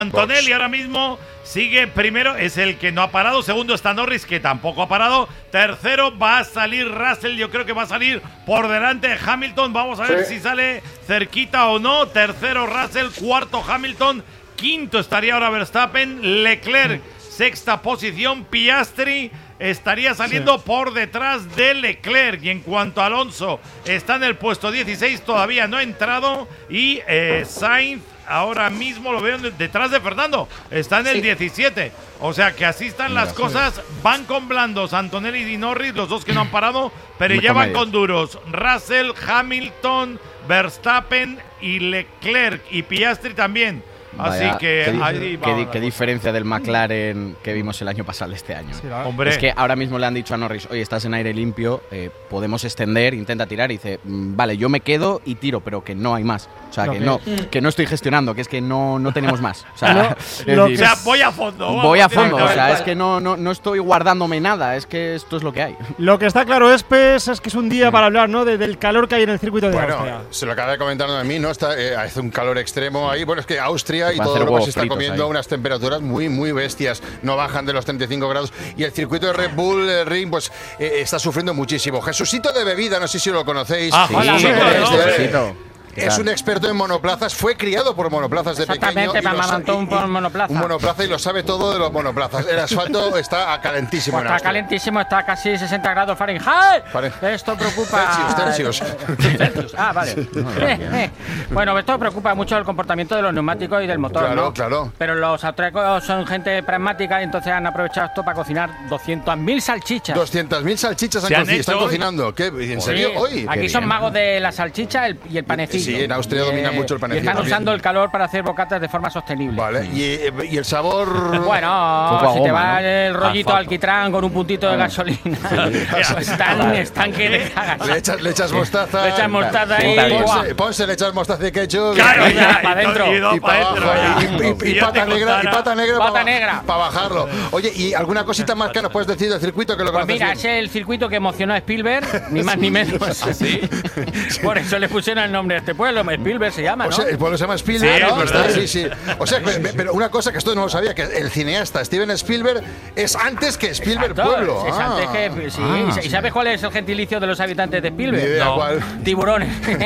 Antonelli ahora mismo sigue primero, es el que no ha parado. Segundo está Norris, que tampoco ha parado. Tercero va a salir Russell, yo creo que va a salir por delante de Hamilton. Vamos a ver si sale cerquita o no. Tercero Russell, cuarto Hamilton, quinto estaría ahora Verstappen, Leclerc sexta posición, Piastri estaría saliendo por detrás de Leclerc. Y en cuanto a Alonso, está en el puesto 16, todavía no ha entrado. Y Sainz ahora mismo lo veo detrás de Fernando, está en el 17. O sea que así están las cosas. Van con blandos Antonelli y Norris, los dos que no han parado, pero ya van con duros Russell, Hamilton, Verstappen y Leclerc, y Piastri también. Así que qué diferencia del McLaren que vimos el año pasado de este año. Sí, hombre. Es que ahora mismo le han dicho a Norris, oye, estás en aire limpio, podemos extender, intenta tirar, y dice, vale, yo me quedo y tiro, pero que no hay más. O sea, que no estoy gestionando, que es que no tenemos más. O sea, voy a fondo. Voy a fondo, o sea, es que no estoy guardándome nada, es que esto es lo que hay. Lo que está claro, es que es un día para hablar, ¿no? Del calor que hay en el circuito de Austria. Se lo acaba de comentar a mí, ¿no? Hace un calor extremo ahí. Bueno, es que Austria y todo Europa se está comiendo unas temperaturas muy, muy bestias. No bajan de los 35 grados. Y el circuito de Red Bull Ring, pues, está sufriendo muchísimo. Jesucito de Bebida, no sé si lo conocéis. Jesucito. Es un experto en monoplazas, fue criado por monoplazas de pequeño. Exactamente, me amamantó un monoplaza. Un monoplaza y lo sabe todo de los monoplazas. El asfalto está calentísimo. Pues está calentísimo, está casi 60 grados Fahrenheit. Esto preocupa. Celsius. Ah, vale. Bueno, esto preocupa mucho el comportamiento de los neumáticos y del motor, ¿no? Claro. Pero los austríacos son gente pragmática y entonces han aprovechado esto para cocinar 200.000 salchichas. 200.000 salchichas están cocinando. ¿Qué? ¿En serio? Hoy. Aquí son magos de la salchicha y el panecillo. Sí, en Austria domina mucho el panecillo. Y están usando el calor para hacer bocatas de forma sostenible. Vale, ¿y el sabor? Bueno, si te va el rollito alquitrán con un puntito de gasolina, están que te cagas. Le echas mostaza. Le echas mostaza ahí. Ponse, le echas mostaza de ketchup. Claro, para adentro. Y para abajo. Y pata negra. Para bajarlo. Oye, ¿y alguna cosita más que nos puedes decir del circuito que lo conoces? Pues mira, es el circuito que emocionó a Spielberg, ni más ni menos. ¿Sí? Por eso le pusieron el nombre a este pueblo, Spielberg se llama, ¿no? O sea, el pueblo se llama Spielberg. Sí. O sea, pero una cosa que esto no lo sabía, que el cineasta Steven Spielberg es antes que Spielberg pueblo. Es antes que, ¿Y sabes cuál es el gentilicio de los habitantes de Spielberg? Ni idea cuál. Tiburones.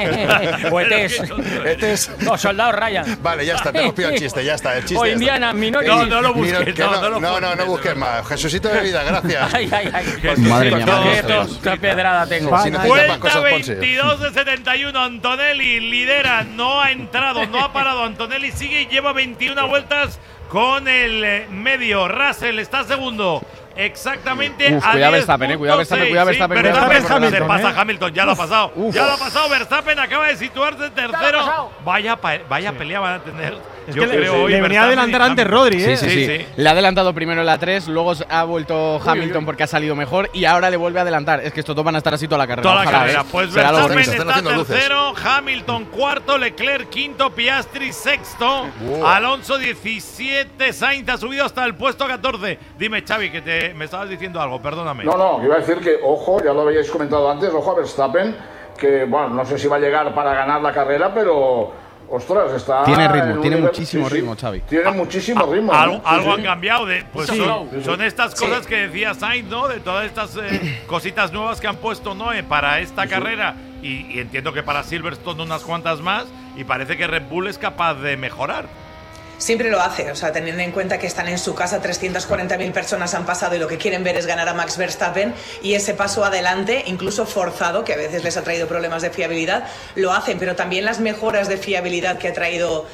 O ETs. O soldados Ryan. Vale, ya está, te hemos pillado el chiste, ya está. El chiste o Indiana, Minority. No lo busques. No busques más. Jesucito de Vida, gracias. Ay. Madre mía, qué pedrada tengo. Vuelta 22 de 71, Antonelli lidera, no ha entrado, no ha parado. Antonelli sigue y lleva 21 vueltas con el medio. Russell está segundo. Exactamente. Cuidado Verstappen, cuidado Verstappen. Se pasa Hamilton, ya lo ha pasado. Ya lo ha pasado. Verstappen acaba de situarse tercero. Vaya pelea van a tener. Es que le venía a adelantar antes Rodri, ¿eh? Sí. Le ha adelantado primero en la 3, luego ha vuelto Hamilton porque ha salido mejor y ahora le vuelve a adelantar. Es que estos dos van a estar así toda la carrera. Toda la carrera. Pues Verstappen está tercero, Hamilton cuarto, Leclerc quinto, Piastri sexto, Alonso 17, Sainz ha subido hasta el puesto 14. Dime, Xavi, que me estabas diciendo algo, perdóname. No, iba a decir que, ojo, ya lo habíais comentado antes, ojo a Verstappen, que, bueno, no sé si va a llegar para ganar la carrera, pero... Ostras, está. Tiene ritmo, tiene muchísimo ritmo, Xavi. Tiene muchísimo ritmo. Algo han cambiado. Son estas cosas que decía Sainz, ¿no? De todas estas cositas nuevas que han puesto, ¿no? Para esta carrera. Y entiendo que para Silverstone unas cuantas más. Y parece que Red Bull es capaz de mejorar. Siempre lo hace, o sea, teniendo en cuenta que están en su casa, 340.000 personas han pasado y lo que quieren ver es ganar a Max Verstappen, y ese paso adelante, incluso forzado, que a veces les ha traído problemas de fiabilidad, lo hacen, pero también las mejoras de fiabilidad que ha traído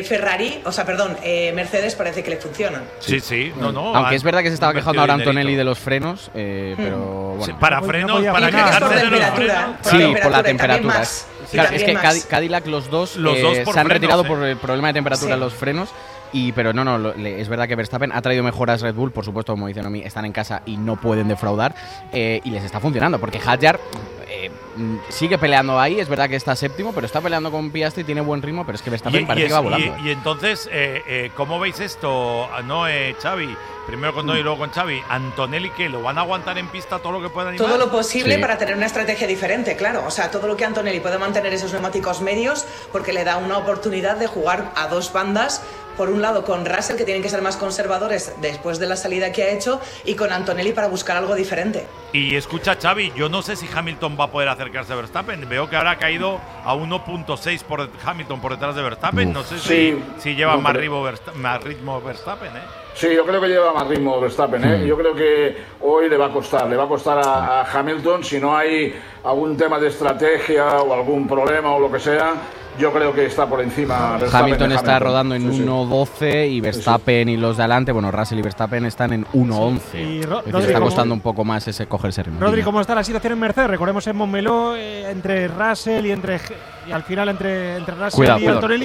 Mercedes parece que le funcionan. Sí, no. Aunque es verdad que se estaba quejando ahora Antonelli de los frenos, pero bueno. Sí, para frenos, para quejarse de los frenos. Sí, por la temperatura. Claro, es que Cadillac los dos se han retirado por el problema de temperatura en los frenos. Pero es verdad que Verstappen ha traído mejoras Red Bull, por supuesto, como dicen a mí, están en casa y no pueden defraudar, y les está funcionando, porque Hadjar sigue peleando ahí, es verdad que está séptimo, pero está peleando con Piastri, tiene buen ritmo, pero es que Verstappen parece que va volando. Y entonces, ¿cómo veis esto, Xavi? Primero con Noy y luego con Xavi. Antonelli, ¿qué? ¿Lo van a aguantar en pista todo lo que puedan? Todo lo posible para tener una estrategia diferente, claro. O sea, todo lo que Antonelli puede mantener esos neumáticos medios, porque le da una oportunidad de jugar a dos bandas por un lado con Russell, que tienen que ser más conservadores después de la salida que ha hecho, y con Antonelli para buscar algo diferente. Y escucha, Xavi, yo no sé si Hamilton va a poder acercarse a Verstappen. Veo que ahora ha caído a 1.6 por Hamilton por detrás de Verstappen. No sé si lleva más ritmo Verstappen, ¿eh? Sí, yo creo que lleva más ritmo Verstappen, ¿eh? Yo creo que hoy le va a costar a Hamilton, si no hay algún tema de estrategia o algún problema o lo que sea. Yo creo que está por encima Verstappen. Hamilton está rodando en 1.12 y Verstappen y los de adelante, bueno, Russell y Verstappen están en 1.11. Y está costando un poco más cogerse ritmo. Rodri, ¿cómo está la situación en Mercedes? Recordemos en Montmeló, entre Russell y al final entre Russell y Antonelli.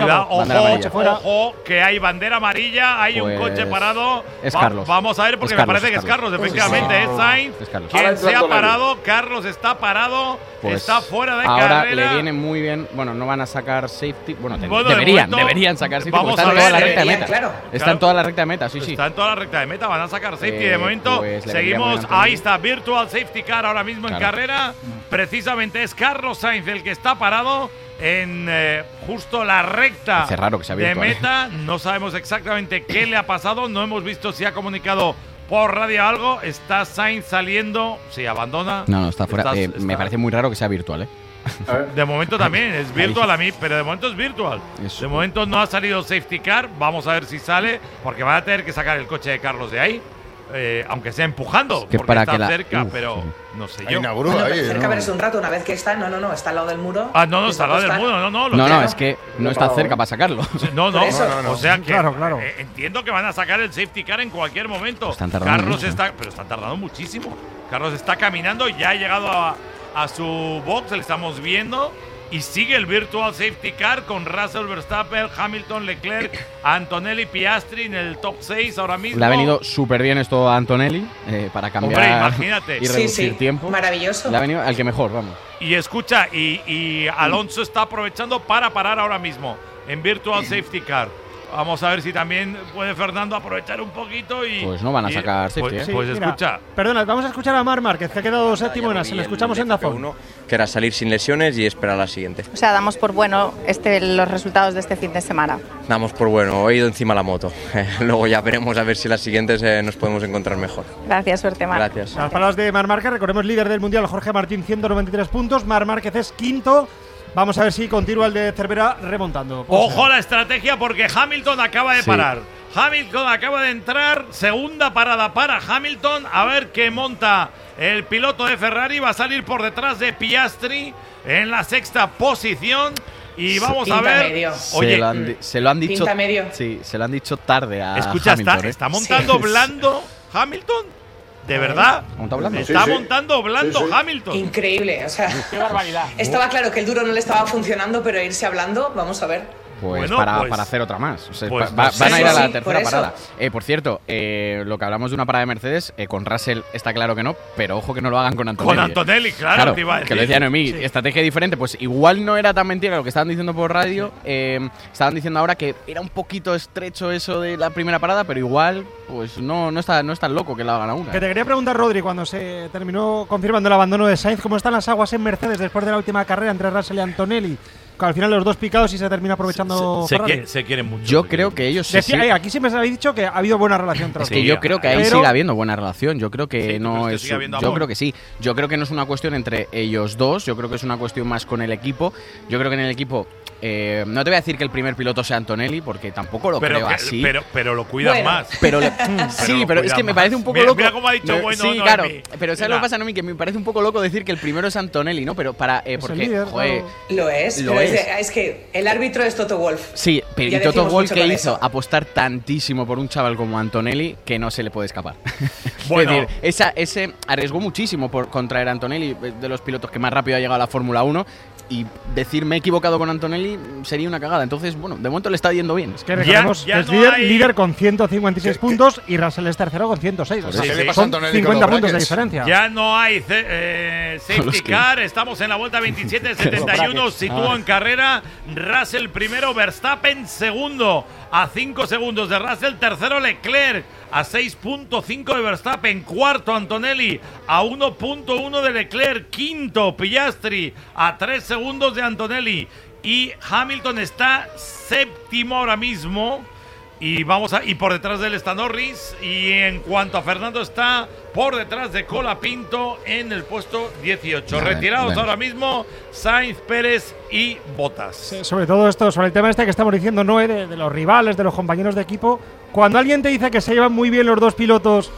Ojo, que hay bandera amarilla, hay un coche parado. Es Carlos. Vamos a ver, porque me parece que es Carlos, efectivamente. Es Sainz quien se ha parado. Carlos está parado, está fuera de carrera. Ahora le viene muy bien. Bueno, no van a sacar safety. Bueno, deberían sacar safety. Vamos a ver, está en toda la recta de meta. Claro. Está en toda la recta de meta, sí. Está en toda la recta de meta, van a sacar safety. De momento, seguimos. Ahí está, Virtual Safety Car ahora mismo en carrera. Precisamente es Carlos Sainz el que está parado en justo la recta de meta. No sabemos exactamente qué le ha pasado. No hemos visto si ha comunicado por radio algo. Está Sainz saliendo. Sí, abandona. No, está fuera. Me parece muy raro que sea virtual, ¿eh? De momento también es virtual a mí, pero de momento es virtual. De momento no ha salido safety car. Vamos a ver si sale, porque van a tener que sacar el coche de Carlos de ahí. Aunque sea empujando, porque para está cerca, pero no sé yo. Hay una grúa ahí, cerca verse un rato, una vez que está, no, está al lado del muro. No, está al lado del muro, no, es que no está cerca para sacarlo. No. O sea que claro. Entiendo que van a sacar el safety car en cualquier momento. Carlos pero están tardando muchísimo. Carlos está caminando, ya ha llegado a su box, le estamos viendo. Y sigue el Virtual Safety Car con Russell, Verstappen, Hamilton, Leclerc, Antonelli, Piastri en el top 6 ahora mismo. Le ha venido súper bien esto a Antonelli para cambiar. Hombre, imagínate. Y reducir tiempo. Maravilloso. Le ha venido al que mejor, vamos. Y escucha, y Alonso está aprovechando para parar ahora mismo en Virtual Safety Car. Vamos a ver si también puede Fernando aprovechar un poquito y… Pues no van a sacar safety, Pues escucha. Perdona, vamos a escuchar a Marc Márquez, que ha quedado séptimo en lo escuchamos en Dazón. Que era salir sin lesiones y esperar a la siguiente. O sea, damos por bueno los resultados de este fin de semana. Damos por bueno, he ido encima la moto. Luego ya veremos a ver si las siguientes nos podemos encontrar mejor. Gracias, suerte, Marc. Gracias. Las palabras de Marc Márquez, recordemos líder del Mundial, Jorge Martín, 193 puntos. Marc Márquez es quinto. Vamos a ver si continúa el de Cervera remontando. Ojo la estrategia, porque Hamilton acaba de parar. Hamilton acaba de entrar. Segunda parada para Hamilton. A ver qué monta el piloto de Ferrari. Va a salir por detrás de Piastri en la sexta posición. Y vamos a ver. Medio. Oye, se lo han dicho. Pinta medio. Sí, se lo han dicho tarde a escucha, Hamilton. Está montando blando Hamilton. ¿De verdad? Está montando blando Hamilton. Increíble, o sea, qué barbaridad. Estaba claro que el duro no le estaba funcionando, pero irse hablando, vamos a ver. Pues para hacer otra más. O sea, van a ir a la tercera parada. Por cierto, lo que hablamos de una parada de Mercedes, con Russell está claro que no, pero ojo que no lo hagan con Antonelli. Con Antonelli, claro. Te iba a decir. Que lo decía Noemí, estrategia diferente. Pues igual no era tan mentira lo que estaban diciendo por radio. Estaban diciendo ahora que era un poquito estrecho eso de la primera parada, pero igual pues no es tan loco que la hagan a una. Que te quería preguntar, Rodri, cuando se terminó confirmando el abandono de Sainz, ¿cómo están las aguas en Mercedes después de la última carrera entre Russell y Antonelli? Al final los dos picados y se termina aprovechando se quieren mucho. Yo creo que ellos aquí siempre se habéis dicho que ha habido buena relación entre los dos. Es que yo creo que ahí sigue habiendo buena relación. Yo creo que no es… Yo creo que sí. Yo creo que no es una cuestión entre ellos dos. Yo creo que es una cuestión más con el equipo. Yo creo que en el equipo… no te voy a decir que el primer piloto sea Antonelli, porque tampoco lo creo así. Pero lo cuidan más. Pero es que me parece un poco loco. Mira cómo ha dicho sí, claro. Pero ¿sabes lo que pasa, Nomi? Que me parece un poco loco decir que el primero es Antonelli, ¿no? Pero para… porque, líder, joder… Lo es. Es que el árbitro es Toto Wolff. Sí, pero Toto Wolff que hizo apostar tantísimo por un chaval como Antonelli que no se le puede escapar. Bueno. Es decir, ese arriesgó muchísimo por contraer a Antonelli, de los pilotos que más rápido ha llegado a la Fórmula 1. Y decir me he equivocado con Antonelli sería una cagada. Entonces, bueno, de momento le está yendo bien. Es que recordemos que es líder con 156 puntos y Russell es tercero con 106. O sea, son 50 puntos de diferencia. Ya no hay safety car. Estamos en la vuelta 27-71. Sitúa en carrera Russell primero, Verstappen segundo a 5 segundos de Russell. Tercero Leclerc a 6.5 de Verstappen. Cuarto Antonelli a 1.1 de Leclerc. Quinto Piastri a 3 segundos de Antonelli. Y Hamilton está séptimo ahora mismo Y por detrás de él está Norris. Y en cuanto a Fernando, está por detrás de Colapinto en el puesto 18. Retirados ahora mismo Sainz, Pérez y Bottas. Sí, sobre todo esto, sobre el tema que estamos diciendo, Noé, de los rivales, de los compañeros de equipo. Cuando alguien te dice que se llevan muy bien los dos pilotos,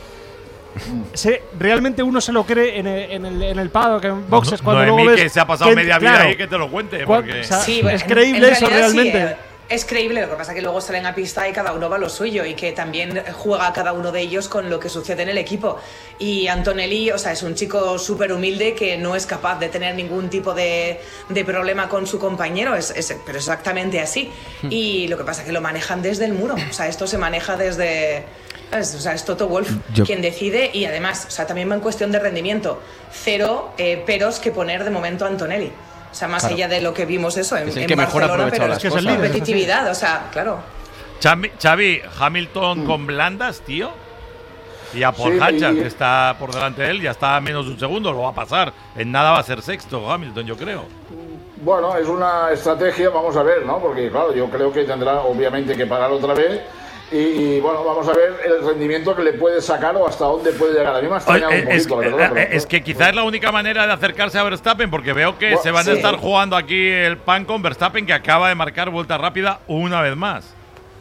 realmente uno se lo cree en el paddock, en boxes, cuando luego ves que se ha pasado media vida ahí, que te lo cuente. Porque sí, es creíble eso realmente. Sí, es creíble, lo que pasa es que luego salen a pista y cada uno va a lo suyo y que también juega cada uno de ellos con lo que sucede en el equipo. Y Antonelli, es un chico súper humilde que no es capaz de tener ningún tipo de problema con su compañero, pero exactamente así. Y lo que pasa es que lo manejan desde el muro, esto se maneja desde... es Toto Wolff quien decide y además, también va en cuestión de rendimiento. Cero peros que poner de momento a Antonelli. Más allá de lo que vimos en Barcelona, pero es que es la competitividad, claro. Xavi, Hamilton con blandas, tío. Y a por Hadjar, que está por delante de él, ya está a menos de un segundo, lo va a pasar. En nada va a ser sexto Hamilton, yo creo. Bueno, es una estrategia, vamos a ver, ¿no? Porque claro, yo creo que tendrá obviamente que parar otra vez. Y bueno, vamos a ver el rendimiento que le puede sacar o hasta dónde puede llegar. A mí me ha extrañado un poquito, la verdad. Es que quizás es la única manera de acercarse a Verstappen, porque veo que se van a estar jugando aquí el pan con Verstappen, que acaba de marcar vuelta rápida una vez más.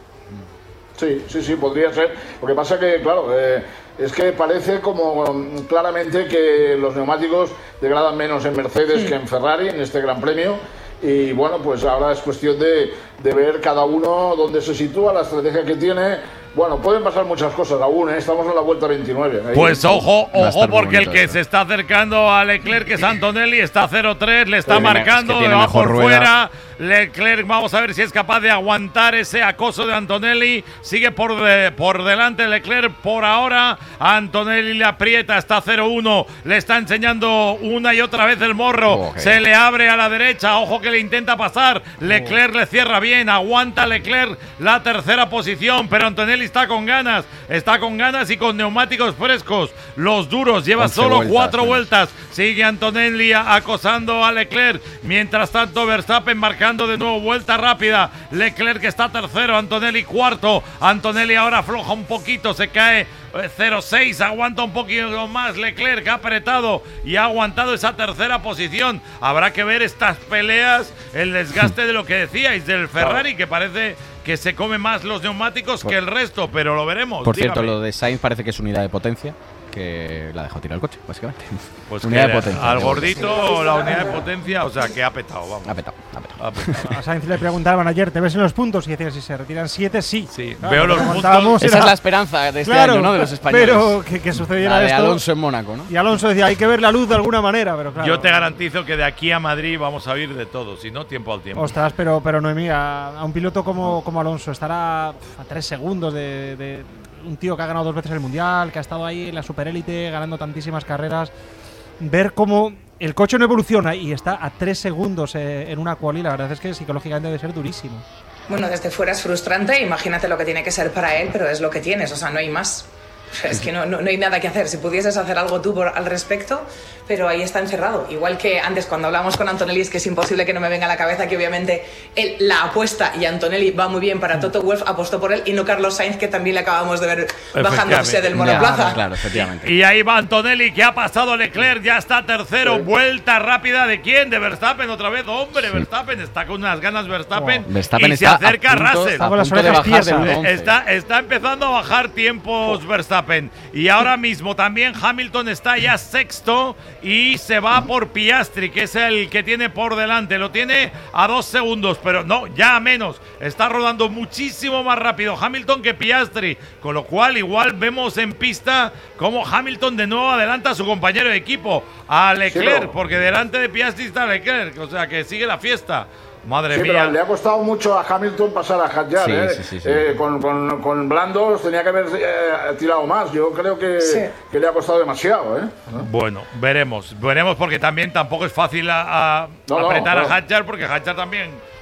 Sí, podría ser. Lo que pasa que, claro, es que parece como claramente que los neumáticos degradan menos en Mercedes que en Ferrari en este Gran Premio. Y bueno, pues ahora es cuestión de ver cada uno dónde se sitúa, la estrategia que tiene. Bueno, pueden pasar muchas cosas aún, estamos en la vuelta 29. Ahí. Pues ojo, porque el que se está acercando a Leclerc, que es Antonelli, está 0-3, le está marcando de abajo por fuera. Leclerc, vamos a ver si es capaz de aguantar ese acoso de Antonelli. Sigue por delante Leclerc por ahora. Antonelli le aprieta, está 0-1. Le está enseñando una y otra vez el morro. Se le abre a la derecha, ojo que le intenta pasar. Leclerc le cierra bien, aguanta Leclerc la tercera posición, pero Antonelli está con ganas y con neumáticos frescos. Los duros, lleva solo 4 vueltas. Sigue Antonelli acosando a Leclerc. Mientras tanto, Verstappen marcando de nuevo vuelta rápida. Leclerc está tercero, Antonelli cuarto. Antonelli ahora afloja un poquito, se cae 0-6, aguanta un poquito más. Leclerc ha apretado y ha aguantado esa tercera posición. Habrá que ver estas peleas, el desgaste de lo que decíais del Ferrari, que parece que se come más los neumáticos que el resto, pero lo veremos. Por cierto, lo de Sainz parece que es unidad de potencia, que la ha dejado tirar el coche, básicamente. Pues unidad de potencia. Al gordito la unidad de potencia, que ha petado, vamos. Ha petado. A Sainz le preguntaban ayer, ¿te ves en los puntos? Y decía, si se retiran 7, sí. Claro, veo los puntos. Esa es la esperanza de este año, ¿no? De los españoles. Pero que sucediera la de esto. Alonso en Mónaco, ¿no? Y Alonso decía, hay que ver la luz de alguna manera, pero claro. Yo te garantizo que de aquí a Madrid vamos a oír de todo, si no, tiempo al tiempo. Ostras, pero Noemí, a un piloto como Alonso estará a 3 segundos de un tío que ha ganado 2 veces el Mundial, que ha estado ahí en la superélite ganando tantísimas carreras. Ver cómo el coche no evoluciona y está a 3 segundos en una quali, la verdad es que psicológicamente debe ser durísimo. Bueno, desde fuera es frustrante, imagínate lo que tiene que ser para él, pero es lo que tienes, no hay más. Es que no hay nada que hacer. Si pudieses hacer algo tú al respecto, pero ahí está encerrado. Igual que antes cuando hablamos con Antonelli, es que es imposible que no me venga a la cabeza que obviamente él la apuesta y Antonelli va muy bien para Toto Wolff, apostó por él y no Carlos Sainz, que también le acabamos de ver bajándose del monoplaza. Claro, efectivamente. Y ahí va Antonelli, que ha pasado Leclerc, ya está tercero. Vuelta rápida ¿de quién? De Verstappen otra vez. Hombre, Verstappen está con unas ganas. Verstappen y se acerca a Russell. Está empezando a bajar tiempos Verstappen. Y ahora mismo también Hamilton está ya sexto y se va por Piastri, que es el que tiene por delante. Lo tiene a 2 segundos, pero no, ya a menos. Está rodando muchísimo más rápido Hamilton que Piastri, con lo cual igual vemos en pista cómo Hamilton de nuevo adelanta a su compañero de equipo, a Leclerc, porque delante de Piastri está Leclerc, o sea que sigue la fiesta. Madre mía. Pero le ha costado mucho a Hamilton pasar a Hadjar. Sí. Con blandos tenía que haber tirado más. Yo creo que le ha costado demasiado. Bueno, veremos porque también tampoco es fácil apretar a Hadjar, porque Hadjar también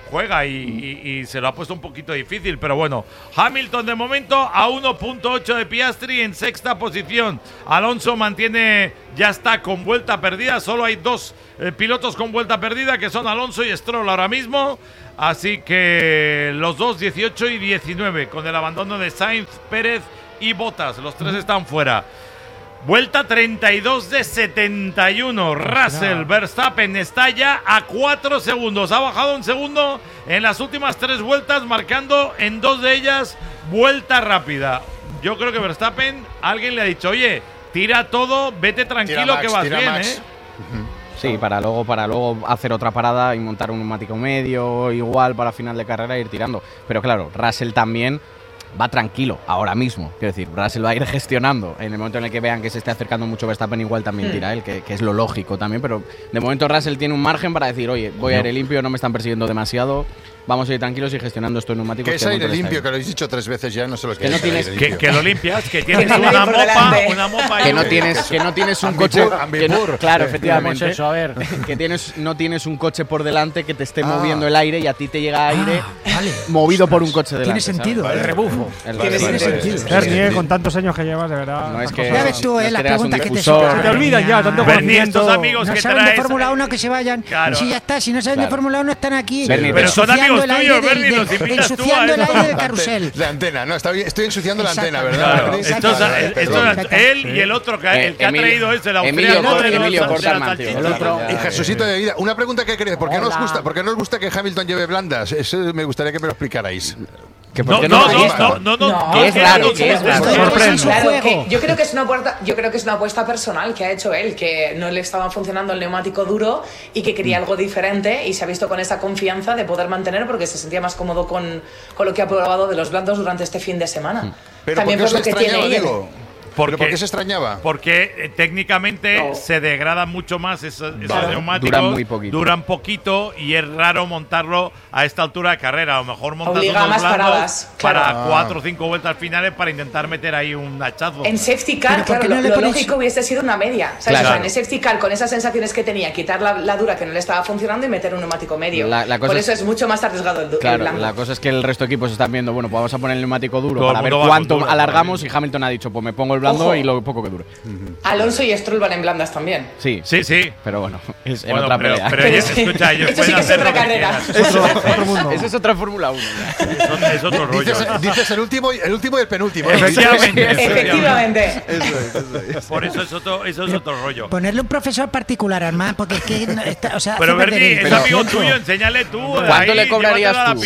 juega y se lo ha puesto un poquito difícil, pero bueno. Hamilton de momento a 1.8 de Piastri en sexta posición. Alonso ya está con vuelta perdida, solo hay 2 pilotos con vuelta perdida, que son Alonso y Stroll ahora mismo. Así que los dos 18 y 19, con el abandono de Sainz, Pérez y Bottas. Los 3 están fuera. Vuelta 32 de 71. Russell, Verstappen está ya a 4 segundos. Ha bajado un segundo en las últimas 3 vueltas, marcando en 2 de ellas vuelta rápida. Yo creo que Verstappen, alguien le ha dicho, oye, tira todo, vete tranquilo, Max, que vas bien, Max. Sí, para luego hacer otra parada y montar un neumático medio, igual para final de carrera e ir tirando. Pero claro, Russell también va tranquilo ahora mismo. Quiero decir, Russell va a ir gestionando. En el momento en el que vean que se esté acercando mucho Verstappen, igual también tira él, que es lo lógico también. Pero de momento Russell tiene un margen para decir, oye, voy a aire limpio, no me están persiguiendo demasiado. Vamos a ir tranquilos y gestionando estos neumáticos. ¿Qué es aire limpio? Que lo habéis dicho 3 veces ya, no sé lo que es. Que lo limpias, que tienes una mopa. Que no tienes un coche. Claro, efectivamente. Eso, a ver. Que no tienes un coche por delante que te esté moviendo el aire y a ti te llega aire movido por un coche delante. Tiene sentido. ¿Sabes? El rebufo. Tiene sentido. Bernie, con tantos años que llevas, de verdad. No es que. Ya ves tú, las preguntas que te se te olvidan ya, tanto conocimiento. Estos amigos no que saben traes de Fórmula 1 que se vayan. Claro. Si ya está, si no saben de Fórmula 1 están aquí. Pero son amigos tuyos, Bernie. Ensuciando el aire del carrusel. La antena, no, está bien, estoy ensuciando la antena, ¿verdad? Claro, él y el otro que el que ha traído es el austriaco. Emilio corta el otro. Y Jesucito de vida. Una pregunta que queréis, ¿por qué no os gusta que Hamilton lleve blandas? Eso me gustaría que me lo explicarais. No, es raro, yo creo que es una apuesta personal que ha hecho él, que no le estaba funcionando el neumático duro y que quería algo diferente, y se ha visto con esa confianza de poder mantener, porque se sentía más cómodo con lo que ha probado de los blandos durante este fin de semana. Pero también por lo que tiene digo. ¿Por qué se extrañaba? Porque técnicamente se degradan mucho más esos neumáticos, duran poquito y es raro montarlo a esta altura de carrera. A lo mejor montas unos blandos para 4 o 5 vueltas finales para intentar meter ahí un hachazo. En safety car, claro, lo lógico hubiese sido una media. ¿Sabes? Claro. O sea, en safety car, con esas sensaciones que tenía, quitar la dura que no le estaba funcionando y meter un neumático medio. Por eso es mucho más arriesgado el blanco. La cosa es que el resto de equipos están viendo, bueno, pues vamos a poner el neumático duro para ver cuánto alargamos, y Hamilton ha dicho, pues me pongo el blando y lo poco que dure. Alonso y Stroll van en blandas también. Sí. Pero bueno, es en otra pelea. Pero escucha, ellos pueden hacer otra carrera. Eso es otra Fórmula 1. Es otro rollo. Dices el último y el penúltimo. Efectivamente. Por eso es otro rollo. Ponerle un profesor particular, Armand, porque es que pero Bernie, es amigo tuyo, enséñale tú. ¿Cuánto le cobrarías tú?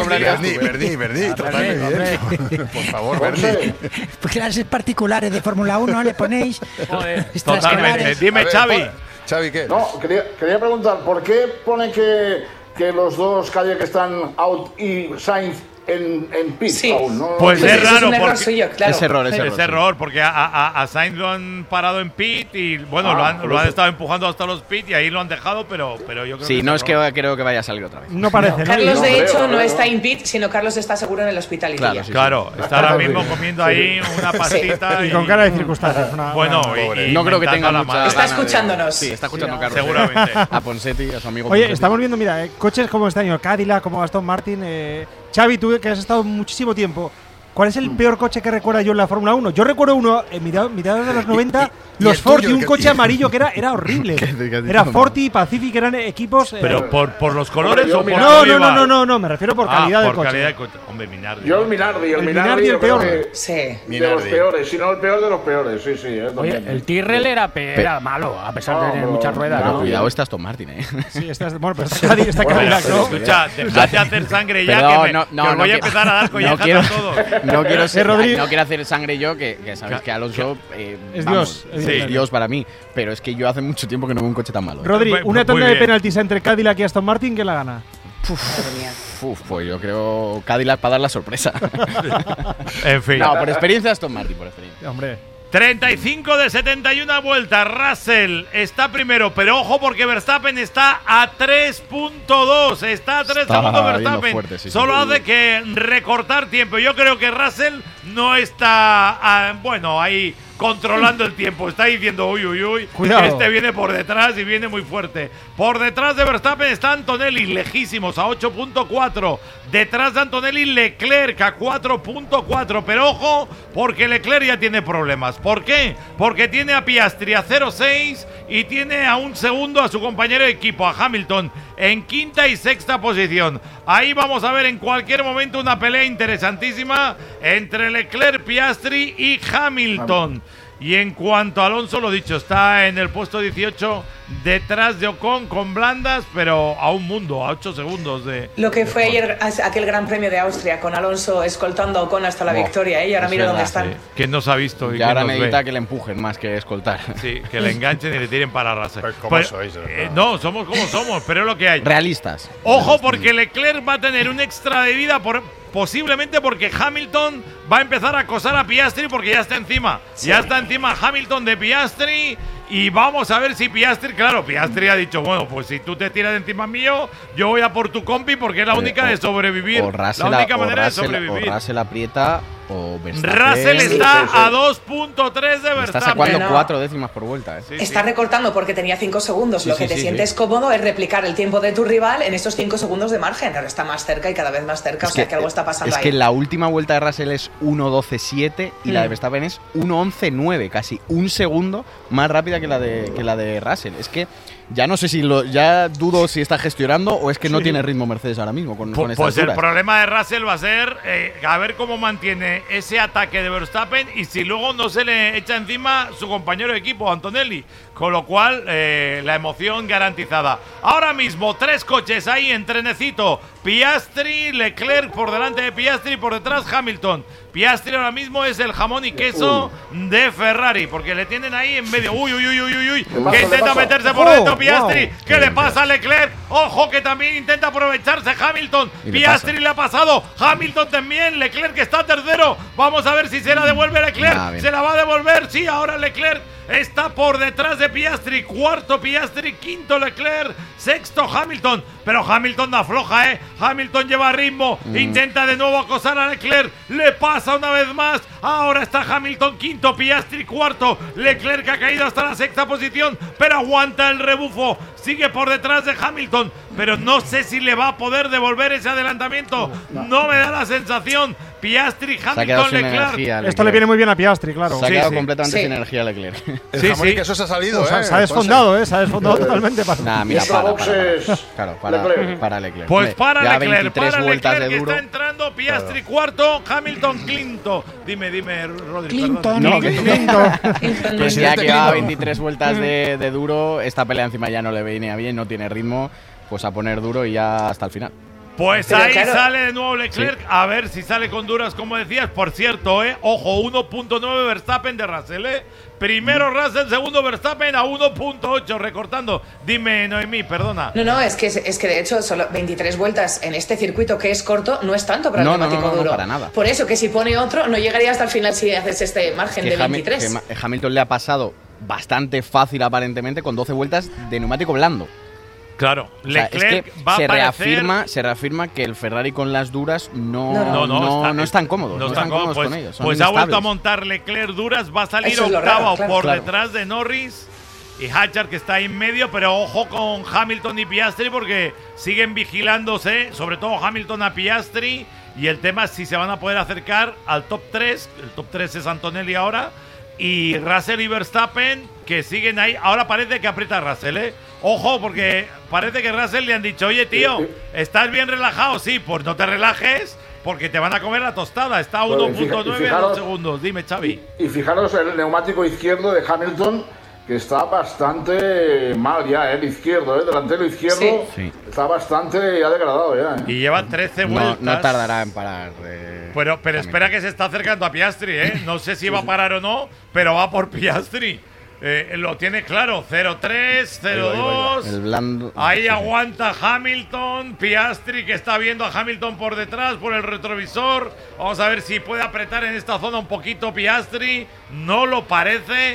Bernie, totalmente bien. Por favor, Bernie. Pues clases particulares de Fórmula 1 le ponéis. Totalmente. Dime, Xavi. Xavi, ¿qué? No, quería preguntar, ¿por qué pone que los dos Cadillac están out y Sainz en pit aún? ¿No? Pues es raro, es error, porque a Sainz lo han parado en pit y bueno, lo han estado empujando hasta los pit y ahí lo han dejado, pero yo creo que sí, no es que creo que vaya a salir otra vez. No parece. Carlos de hecho no está en pit, sino Carlos está seguro en el hospital. Claro, está ahora mismo comiendo ahí una pastita y con cara de circunstancias. Bueno, no creo que tenga mucha. Está escuchándonos. Sí, está escuchando a Carlos. Seguramente. A Ponsetti, a su amigo. Oye, estamos viendo, mira, coches como este año, Cadillac, como Aston Martin. Xavi, tú que has estado muchísimo tiempo, ¿cuál es el peor coche que recuerda yo en la Fórmula 1? Yo recuerdo uno en mediados de los 90, los Ford, y un coche amarillo que era horrible. Era Ford y Pacific, eran equipos. ¿Pero por los colores o por No, me refiero por calidad del coche. Hombre, Minardi. Yo el Minardi el peor. Sí. De los peores, si no el peor de los peores, sí. Oye, el Tyrrell era malo, a pesar de tener muchas ruedas. Pero cuidado, está Aston Martin, Sí, pero está Cadillac, ¿no? Escucha, dejad de hacer sangre ya, que voy a empezar a dar collejas a todos. No quiero hacer sangre yo, que sabes que Alonso es Dios. Es Dios para mí, pero es que yo hace mucho tiempo que no veo un coche tan malo. Rodri, una tanda de penaltis entre Cadillac y Aston Martin, ¿quién la gana? Pues yo creo Cadillac para dar la sorpresa. En fin. No, por experiencia Aston Martin, por experiencia. Hombre. 35 de 71 vueltas. Russell está primero, pero ojo porque Verstappen está a 3.2. Está a 3 segundos Verstappen. Fuerte, Solo hace que recortar tiempo. Yo creo que Russell no está, ahí controlando el tiempo. Está diciendo, uy, cuidado. Este viene por detrás y viene muy fuerte. Por detrás de Verstappen está Antonelli, lejísimos, a 8.4. Detrás de Antonelli, Leclerc a 4.4. Pero ojo, porque Leclerc ya tiene problemas. ¿Por qué? Porque tiene a Piastri a 0.6 y tiene a un segundo a su compañero de equipo, a Hamilton, en quinta y sexta posición. Ahí vamos a ver en cualquier momento una pelea interesantísima entre Leclerc, Piastri y Hamilton. Y en cuanto a Alonso, lo dicho, está en el puesto 18 detrás de Ocon con blandas, pero a un mundo, a 8 segundos de... Lo que fue ayer aquel Gran Premio de Austria con Alonso escoltando a Ocon hasta la victoria, y ahora mira dónde están. Sí. ¿Quién nos ha visto? Y ahora necesita que le empujen más que escoltar. Sí, que le enganchen y le tiren para Russell. ¿Cómo sois? No, somos como somos, pero es lo que hay. Realistas. Ojo, porque Leclerc va a tener un extra de vida posiblemente porque Hamilton va a empezar a acosar a Piastri porque ya está encima. Sí. Ya está encima Hamilton de Piastri. Y vamos a ver si Piastri, claro, Piastri ha dicho, bueno, pues si tú te tiras de encima mío, yo voy a por tu compi porque es la única de sobrevivir. La única manera de sobrevivir. O Russell aprieta o Verstappen. Russell está a 2.3 de Verstappen. Está sacando 4 décimas por vuelta. Está recortando porque tenía 5 segundos. Lo que te sientes cómodo es replicar el tiempo de tu rival en esos 5 segundos de margen. Ahora está más cerca y cada vez más cerca, o sea que algo está pasando ahí. Es que la última vuelta de Russell es 1.12.7 y la de Verstappen es 1.11.9, casi un segundo más rápida que la de Russell. Es que ya no sé ya dudo si está gestionando o es que no tiene ritmo Mercedes ahora mismo con estas Pues alturas. El problema de Russell va a ser a ver cómo mantiene ese ataque de Verstappen y si luego no se le echa encima su compañero de equipo, Antonelli. Con lo cual, la emoción garantizada. Ahora mismo, 3 coches ahí en trenecito. Piastri, Leclerc por delante de Piastri, por detrás Hamilton. Piastri ahora mismo es el jamón y queso de Ferrari, porque le tienen ahí en medio. Uy, que intenta meterse por dentro Piastri. ¿Qué le pasa a Leclerc? Ojo, que también intenta aprovecharse Hamilton. Piastri le ha pasado. Hamilton también. Leclerc que está tercero. Vamos a ver si se la devuelve Leclerc. Se la va a devolver. Sí, ahora Leclerc está por detrás de Piastri. Cuarto Piastri, quinto Leclerc, sexto Hamilton. Pero Hamilton no afloja, Hamilton lleva ritmo. Intenta de nuevo acosar a Leclerc. Le pasa una vez más. Ahora está Hamilton quinto, Piastri cuarto. Leclerc ha caído hasta la sexta posición, pero aguanta el rebufo. Sigue por detrás de Hamilton, pero no sé si le va a poder devolver ese adelantamiento. No me da la sensación. Piastri, Hamilton, Leclerc. Esto le viene muy bien a Piastri, claro. Se ha quedado completamente sin energía Leclerc. El jamón y queso se ha salido, Se ha desfondado, se ha desfondado totalmente. Nah, mira, para Leclerc. Pues para ya Leclerc, 23 vueltas de que duro. está entrando Piastri cuarto, Hamilton quinto. Dime, Rodri. Clinton. Pues ya que va 23 vueltas de duro, esta pelea encima ya no le viene bien, no tiene ritmo, pues a poner duro y ya hasta el final. Pues pero ahí sale de nuevo Leclerc, a ver si sale con duras, como decías. Por cierto, ojo, 1.9 Verstappen de Russell, Primero Russell, segundo Verstappen a 1.8, recortando. Dime, Noemí, perdona. No, es que de hecho solo 23 vueltas en este circuito que es corto no es tanto para el neumático duro. No, para nada. Por eso que si pone otro no llegaría hasta el final si haces este margen de 23. Hamilton le ha pasado bastante fácil aparentemente con 12 vueltas de neumático blando. Claro, o sea, Leclerc es que va se reafirma que el Ferrari con las duras no están cómodos. No están cómodos con ellos. Pues ha vuelto a montar Leclerc duras, va a salir octavo por detrás de Norris y Hadjar, que está ahí en medio, pero ojo con Hamilton y Piastri porque siguen vigilándose, sobre todo Hamilton a Piastri, y el tema es si se van a poder acercar al top 3. El top 3 es Antonelli ahora, y Russell y Verstappen, que siguen ahí. Ahora parece que aprieta Russell, Ojo, porque parece que Russell le han dicho, oye, tío, ¿estás bien relajado? Sí, pues no te relajes, porque te van a comer la tostada. Está a 1.9 en 2 segundos. Dime, Xavi. Y fijaros el neumático izquierdo de Hamilton, que está bastante mal ya, el izquierdo, delantero izquierdo, está bastante ya degradado ya. Y lleva 13 vueltas. No tardará en parar. Pero espera, que se está acercando a Piastri, No sé si va a parar o no, pero va por Piastri. Lo tiene claro, 0-3, 0-2. Ahí aguanta Hamilton. Piastri, que está viendo a Hamilton por detrás, por el retrovisor. Vamos a ver si puede apretar en esta zona un poquito Piastri. No lo parece.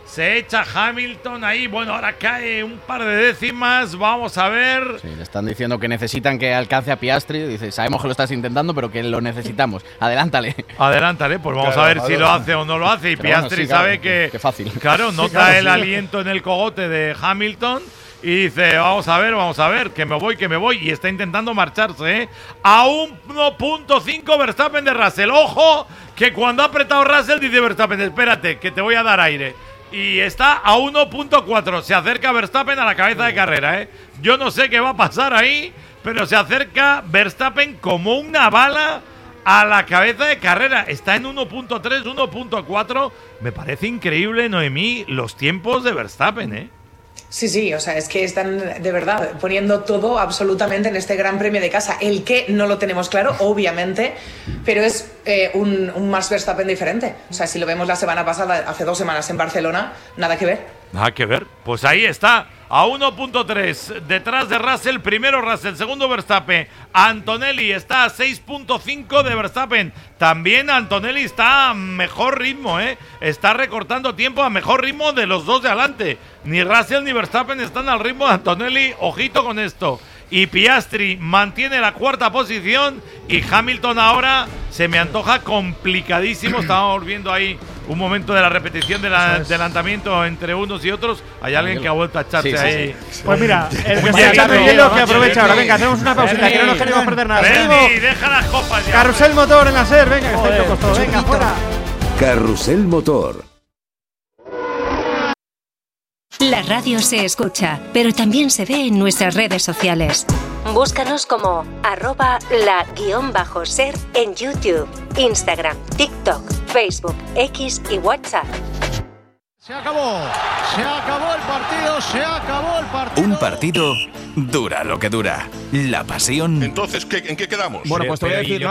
Se echa Hamilton ahí. Bueno, ahora cae un par de décimas. Vamos a ver. Sí, le están diciendo que necesitan que alcance a Piastri. Dice, sabemos que lo estás intentando, pero que lo necesitamos. Adelántale. Adelántale, pues vamos a ver si lo hace o no lo hace. Y pero Piastri sabe que… Qué fácil. Claro, nota el aliento en el cogote de Hamilton. Y dice, vamos a ver, que me voy. Y está intentando marcharse, ¿eh? A 1.5 Verstappen de Russell. ¡Ojo! Que cuando ha apretado Russell dice Verstappen, espérate, que te voy a dar aire. Y está a 1.4. Se acerca Verstappen a la cabeza de carrera, ¿eh? Yo no sé qué va a pasar ahí, pero se acerca Verstappen como una bala a la cabeza de carrera. Está en 1.3, 1.4. Me parece increíble, Noemí, los tiempos de Verstappen, ¿eh? Sí, o sea, es que están de verdad poniendo todo absolutamente en este Gran Premio de casa. El qué no lo tenemos claro, obviamente, pero es un Max Verstappen diferente. O sea, si lo vemos la semana pasada, hace 2 semanas en Barcelona, nada que ver. Nada que ver. Pues ahí está, a 1.3, detrás de Russell, primero Russell, segundo Verstappen. Antonelli está a 6.5 de Verstappen. También Antonelli está a mejor ritmo, ¿eh? Está recortando tiempo a mejor ritmo de los dos de adelante. Ni Russell ni Verstappen están al ritmo de Antonelli. Ojito con esto. Y Piastri mantiene la 4ª posición. Y Hamilton ahora se me antoja complicadísimo. Estábamos viendo ahí un momento de la repetición del adelantamiento entre unos y otros. Hay alguien que ha vuelto a echarse ahí. Pues mira, el que está echando hielo que aprovecha ahora. Venga, hacemos una pausita, que no nos queremos perder nada. Bernie, deja las copas ya. Carrusel Motor en la SER, venga, que estoy locos todos. Venga, fuera. Carrusel Motor. La radio se escucha, pero también se ve en nuestras redes sociales. Búscanos como @la_ser en YouTube, Instagram, TikTok, Facebook, X y WhatsApp. Se acabó el partido. Un partido dura lo que dura. La pasión. Entonces, ¿en qué quedamos? Bueno, pues te voy a decir,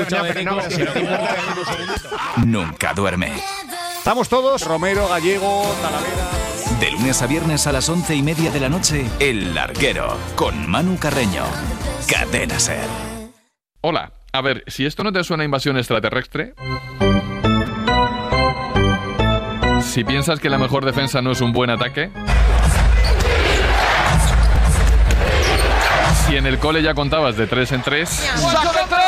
nunca duerme. Estamos todos, Romero, Gallego, Talavera. De lunes a viernes a las 11:30 de la noche, El Larguero, con Manu Carreño. Cadena SER. Hola, a ver, si esto no te suena a invasión extraterrestre… Si piensas que la mejor defensa no es un buen ataque… Si en el cole ya contabas de 3 en 3… ¡Saque 3!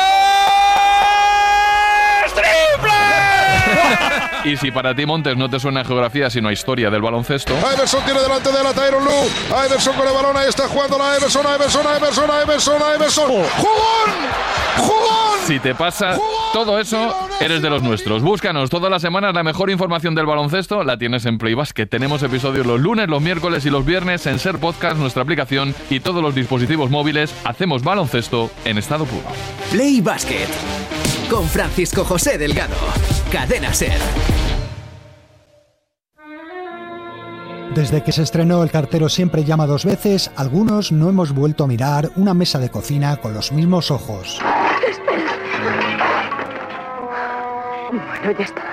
Y si para ti, Montes, no te suena a geografía sino a historia del baloncesto… Iverson tiene delante de la Tyronn Lue. Iverson con el balón, ahí está jugando la Iverson. ¡Jugón! Si te pasa todo eso, eres de los nuestros. Búscanos todas las semanas, la mejor información del baloncesto la tienes en Play Basket. Tenemos episodios los lunes, los miércoles y los viernes en SER Podcast, nuestra aplicación y todos los dispositivos móviles. Hacemos baloncesto en estado puro. Play Basket con Francisco José Delgado. Cadena SER. Desde que se estrenó El cartero siempre llama 2 veces, algunos no hemos vuelto a mirar una mesa de cocina con los mismos ojos. Bueno, ya está.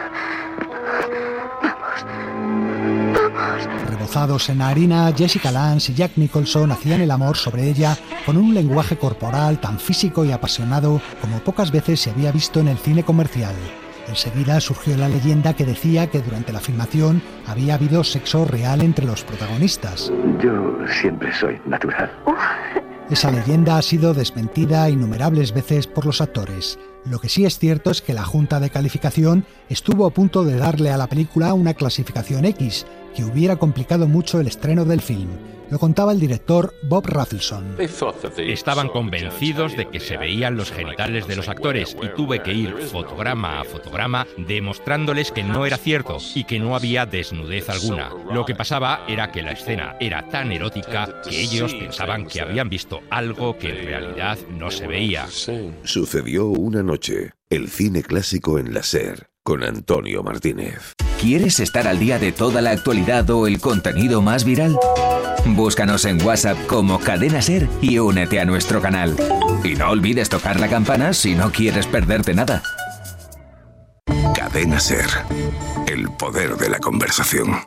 Vamos. Rebozados en la harina, Jessica Lange y Jack Nicholson hacían el amor sobre ella con un lenguaje corporal tan físico y apasionado como pocas veces se había visto en el cine comercial. Enseguida surgió la leyenda que decía que durante la filmación había habido sexo real entre los protagonistas. Yo siempre soy natural. Esa leyenda ha sido desmentida innumerables veces por los actores. Lo que sí es cierto es que la Junta de Calificación estuvo a punto de darle a la película una clasificación X, que hubiera complicado mucho el estreno del film. Lo contaba el director Bob Rafelson. Estaban convencidos de que se veían los genitales de los actores y tuve que ir fotograma a fotograma demostrándoles que no era cierto y que no había desnudez alguna. Lo que pasaba era que la escena era tan erótica que ellos pensaban que habían visto algo que en realidad no se veía. Sucedió una noche. El cine clásico en la SER, con Antonio Martínez. ¿Quieres estar al día de toda la actualidad o el contenido más viral? Búscanos en WhatsApp como Cadena SER y únete a nuestro canal. Y no olvides tocar la campana si no quieres perderte nada. Cadena SER. El poder de la conversación.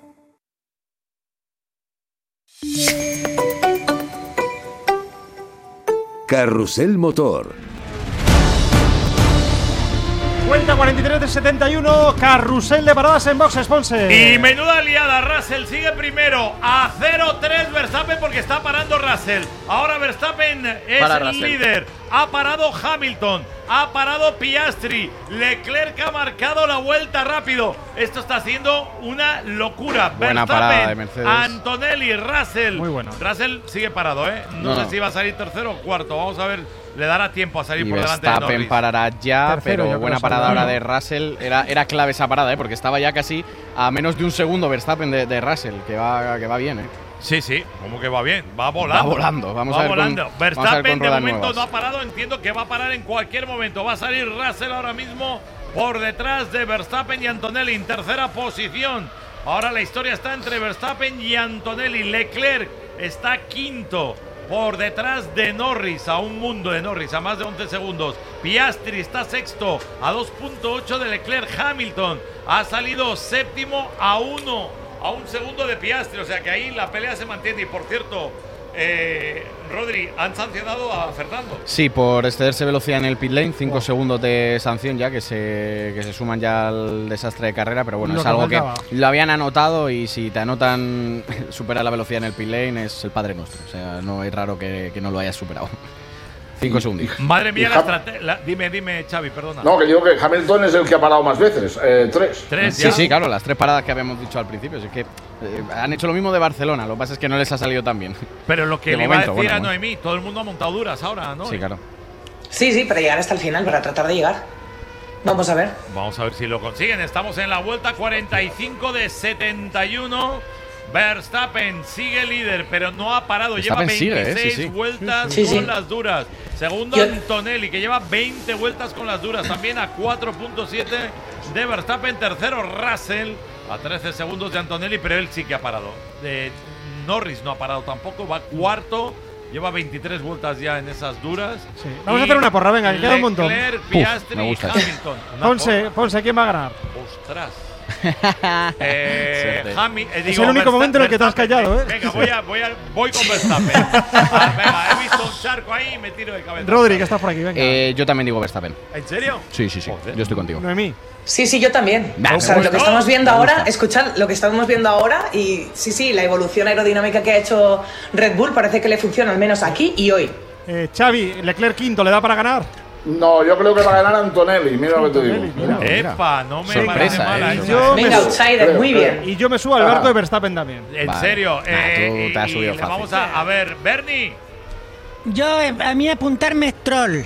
Carrusel Motor. Vuelta 43 de 71, carrusel de paradas en boxes, Ponce. Y menuda liada, Russell sigue primero a 0-3 Verstappen porque está parando Russell. Ahora Verstappen es el líder. Ha parado Hamilton, ha parado Piastri, Leclerc ha marcado la vuelta rápido. Esto está siendo una locura. Buena parada de Mercedes. Antonelli, Russell. Muy bueno. Russell sigue parado, ¿eh? No sé si va a salir tercero o cuarto. Vamos a ver. Le dará tiempo a salir por delante de Norris. Verstappen parará ya, Tercero, pero buena parada ahora de Russell. Era clave esa parada, porque estaba ya casi a menos de un segundo Verstappen de Russell, que va bien, Sí, como que va bien, va volando. Va volando, vamos a ver. Verstappen de momento no ha parado, entiendo que va a parar en cualquier momento. Va a salir Russell ahora mismo por detrás de Verstappen y Antonelli en tercera posición. Ahora la historia está entre Verstappen y Antonelli. Leclerc está quinto por detrás de Norris, a un mundo de Norris, a más de 11 segundos. Piastri está sexto, a 2.8 de Leclerc. Hamilton ha salido séptimo a un segundo de Piastri, o sea que ahí la pelea se mantiene. Y por cierto, Rodri, han sancionado a Fernando. Sí, por excederse velocidad en el pit lane, 5 segundos de sanción ya, que se suman ya al desastre de carrera, pero bueno, es algo que lo habían anotado, y si te anotan superar la velocidad en el pit lane es el Padre Nuestro, o sea, no es raro que no lo hayas superado. 5 segundos. Madre mía, la estrategia. Dime, Xavi, perdona. No, que digo que Hamilton es el que ha parado más veces, 3. Sí, claro, las 3 paradas que habíamos dicho al principio. Es que han hecho lo mismo de Barcelona, lo que pasa es que no les ha salido tan bien. Pero lo que le iba a decir a Noemí, todo el mundo ha montado duras ahora, ¿no? Sí, claro. Sí, para llegar hasta el final, para tratar de llegar. Vamos a ver. Vamos a ver si lo consiguen. Estamos en la vuelta 45 de 71. Verstappen sigue líder, pero no ha parado. Verstappen lleva 26 vueltas con las duras. Segundo Antonelli, que lleva 20 vueltas con las duras, también a 4.7 de Verstappen. Tercero Russell, a 13 segundos de Antonelli, pero él sí que ha parado. Norris no ha parado tampoco, va cuarto. Lleva 23 vueltas ya en esas duras. Sí. Vamos a hacer una porra, venga, que queda un montón. Leclerc, Piastri y Hamilton. Ponce, ¿quién va a ganar? Ostras. Es el único momento en el que te has callado, ¿eh? Venga, voy con Verstappen. Venga, he visto un charco ahí y me tiro de cabeza. Rodri, que estás por aquí, venga. Yo también digo Verstappen. ¿En serio? Sí. Yo estoy contigo. Noemí. Sí, yo también. O sea, lo que estamos viendo ahora, escuchad lo que estamos viendo ahora, y sí, la evolución aerodinámica que ha hecho Red Bull parece que le funciona, al menos aquí y hoy. Xavi, Leclerc quinto, ¿le da para ganar? No, yo creo que va a ganar Antonelli, mira lo que te digo. Epa, no me parece mala. Venga, outsider, muy bien. Y yo me subo al barco de Verstappen también. En serio. Tú te has subido fácil. Vamos a ver, Bernie. Yo, a mí apuntarme es troll.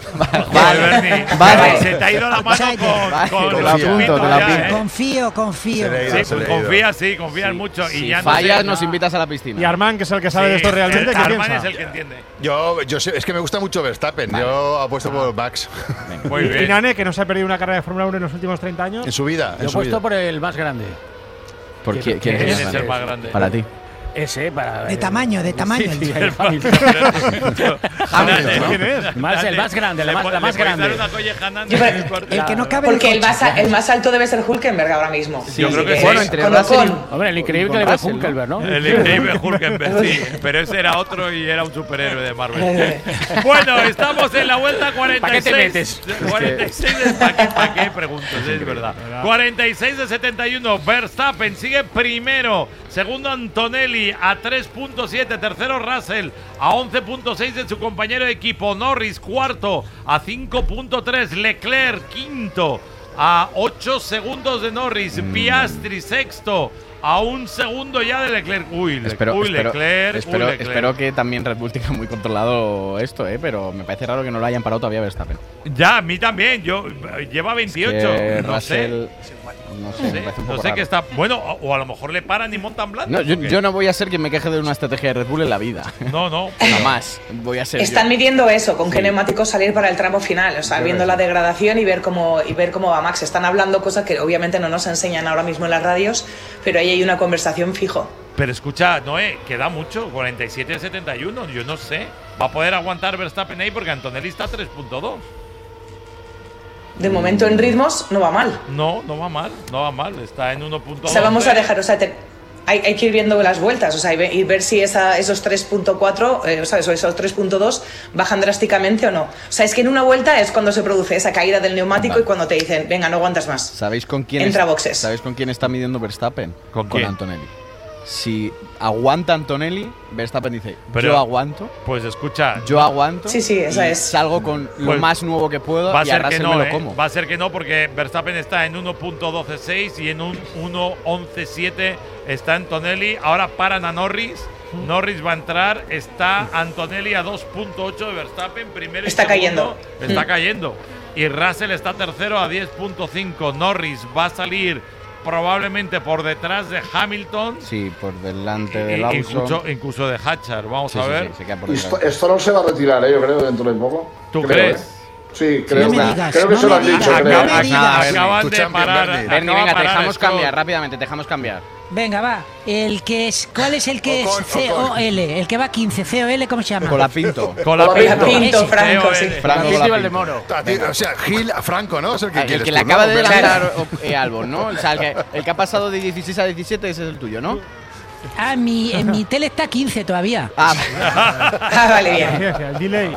Vale. Se te ha ido la mano con los chupitos ya, Confío. Sí, confías mucho. Si y ya fallas, nos invitas a la piscina. Y Armán, que es el que sabe de esto realmente, ¿qué piensa? Armán es el que entiende. Yo sé, es que me gusta mucho Verstappen. Yo apuesto por Max. Muy bien. Y Nane, que no se ha perdido una carrera de Fórmula 1 en los últimos 30 años. En su vida. Yo he puesto por el más grande. ¿Por quién es el más grande? Para ti. Ese, para. De tamaño. Sí, el Hamilton. ¿Quién es? El más grande, la más grande. El que no cabe. Porque el más alto debe ser Hulkenberg ahora mismo. Sí, yo creo que bueno, entre Russell. Hombre, el increíble Hulkenberg, ¿no? El increíble Hulkenberg, sí. Pero ese era otro y era un superhéroe de Marvel. Bueno, estamos en la vuelta 46. ¿Para qué te metes? 46 de ¿para qué preguntas? Es verdad. 46 de 71. Verstappen sigue primero. Segundo Antonelli a 3.7. Tercero Russell a 11.6 de su compañero de equipo. Norris cuarto a 5.3. Leclerc quinto a 8 segundos de Norris. Piastri sexto a un segundo ya de Leclerc. Espero que también Red Bull tenga muy controlado esto, pero me parece raro que no lo hayan parado todavía Verstappen. Ya, a mí también. Lleva 28. No sé. No sé qué está. Bueno, o a lo mejor le paran y montan blanco. No, yo no voy a ser quien me queje de una estrategia de Red Bull en la vida. No. Jamás voy a ser. Están midiendo eso, con qué neumáticos salir para el tramo final. O sea, viendo la degradación y ver cómo va Max. Están hablando cosas que obviamente no nos enseñan ahora mismo en las radios, pero ahí hay una conversación fijo. Pero escucha, Noé, queda mucho, 47-71. Yo no sé. ¿Va a poder aguantar Verstappen ahí? Porque Antonelli está a 3.2. De momento en ritmos no va mal. No va mal. Está en 1.2. O sea, vamos a dejar, hay que ir viendo las vueltas, o sea, y ver si esos 3.4, ¿sabes? O esos 3.2 bajan drásticamente o no. O sea, es que en una vuelta es cuando se produce esa caída del neumático y cuando te dicen, venga, no aguantas más. ¿Sabéis con quién entra boxes? ¿Sabéis con quién está midiendo Verstappen? Con Antonelli. Si aguanta Antonelli, Verstappen dice, pero, yo aguanto. Pues escucha. Yo aguanto. Sí, esa es. Salgo con lo más nuevo que puedo va a y ser a que Russell no, me lo como. Va a ser que no, porque Verstappen está en 1.12.6 y en un 1.11.7 está Antonelli. Ahora paran a Norris. Norris va a entrar. Está Antonelli a 2.8 de Verstappen. Primero y está segundo. Cayendo. Está cayendo. Y Russell está tercero a 10.5. Norris va a salir probablemente por detrás de Hamilton. Sí, por delante de Lawson. Incluso de Hatcher. Vamos a ver. Esto no se va a retirar, yo creo, dentro de poco. ¿Tú crees? Sí, creo, creo que se lo han dicho. Acaban de parar. Bernie, venga, te dejamos cambiar rápidamente, te dejamos cambiar. Venga, va. ¿Cuál es el que es COL? El que va 15, COL, ¿cómo se llama? Colapinto. Colapinto, Franco, sí. Franco Colapinto el de Moro. O sea, Gil, Franco, ¿no? Es el que el que le acaba de adelantar Albon, ¿no? O sea, el que ha pasado de 16 a 17 ese es el tuyo, ¿no? En mi tele está 15 todavía. Vale, bien. El delay.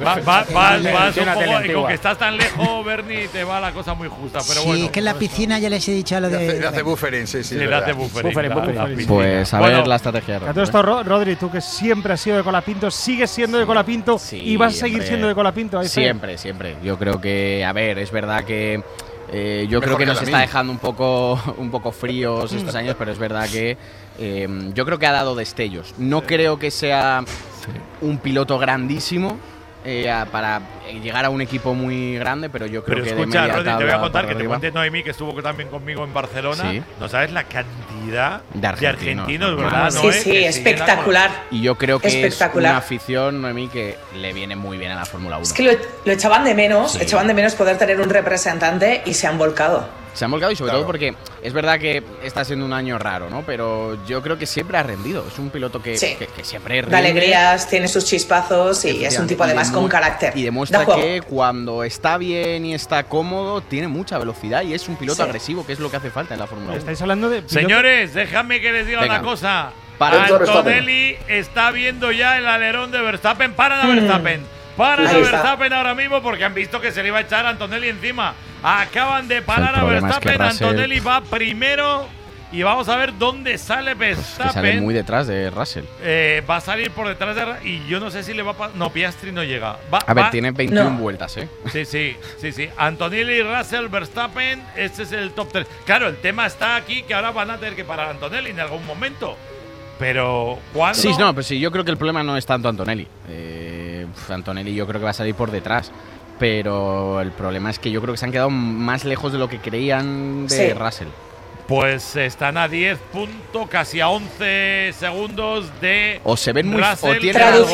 Vas un poco, y con que estás tan lejos, Bernie, te va la cosa muy justa. Pero bueno. Sí, que en la piscina ya les he dicho lo de. Le hace buffering, sí. Le hace buffering. Pues a ver la estrategia. A todo esto, Rodri, tú que siempre has sido de Colapinto, sigues siendo de Colapinto y vas a seguir siendo de Colapinto. Siempre. Yo creo que, a ver, es verdad que. Yo creo que nos está dejando un poco fríos estos años, pero es verdad que yo creo que ha dado destellos. No creo que sea un piloto grandísimo para llegar a un equipo muy grande, pero yo creo que escucha, de media Rodri, te voy a contar que te arriba. cuente Noemí, que estuvo también conmigo en Barcelona. Sí. No sabes la cantidad de argentinos, ¿no? ¿verdad? Sí, espectacular. Y yo creo que es una afición, Noemí, que le viene muy bien a la Fórmula 1. Es que lo echaban de menos, poder tener un representante y se han volcado. Se han volcado y sobre todo porque es verdad que está siendo un año raro, ¿no? Pero yo creo que siempre ha rendido. Es un piloto que siempre rinde. Da alegrías, tiene sus chispazos y es un tipo además con carácter. Y demuestra que cuando está bien y está cómodo, tiene mucha velocidad y es un piloto agresivo, que es lo que hace falta en la Fórmula 1. ¿Estáis hablando de piloto? Señores, déjame que les diga una cosa. Antonelli está viendo ya el alerón de Verstappen. Paran a Verstappen. Paran a Verstappen ahora mismo porque han visto que se le iba a echar a Antonelli encima. Acaban de parar a Verstappen. Antonelli va primero y vamos a ver dónde sale Verstappen. Que sale muy detrás de Russell. Va a salir por detrás de Russell y yo no sé si le va a pasar. No, Piastri no llega. Tiene 21 vueltas, ¿eh? Sí. Antonelli, Russell, Verstappen, este es el top 3. Claro, el tema está aquí que ahora van a tener que parar a Antonelli en algún momento. Pero, ¿cuándo? Sí, yo creo que el problema no es tanto Antonelli. Antonelli yo creo que va a salir por detrás. Pero el problema es que yo creo que se han quedado más lejos de lo que creían de Russell. Pues están a 10 puntos, casi a 11 segundos de o se ven muy Russell.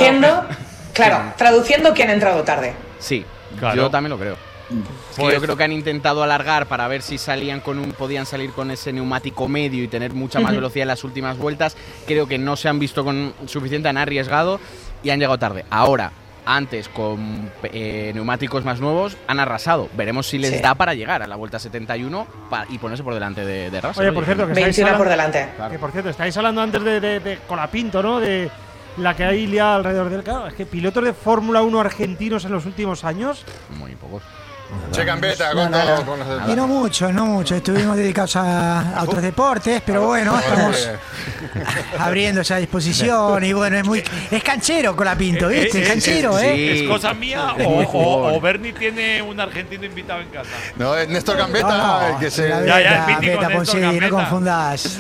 Traduciendo que han entrado tarde. Sí, claro. Yo también lo creo. Yo creo que han intentado alargar para ver si podían salir con ese neumático medio y tener mucha más velocidad en las últimas vueltas. Creo que no se han visto con suficiente, han arriesgado y han llegado tarde. Ahora, antes con neumáticos más nuevos, han arrasado. Veremos si les da para llegar a la vuelta 71 y ponerse por delante de Russell. Oye, por cierto, que 21 por delante. Claro. Que por cierto, estáis hablando antes de Colapinto, ¿no? De la que hay liada alrededor del carro. Es que pilotos de Fórmula 1 argentinos en los últimos años. Muy pocos. Che Gambetta, y no mucho. Estuvimos dedicados a otros deportes, pero bueno, estamos abriendo esa disposición y bueno, es canchero Colapinto, ¿viste? Es canchero, ¿Es cosa mía o Bernie tiene un argentino invitado en casa? No, es Néstor Gambetta, que se... No confundás.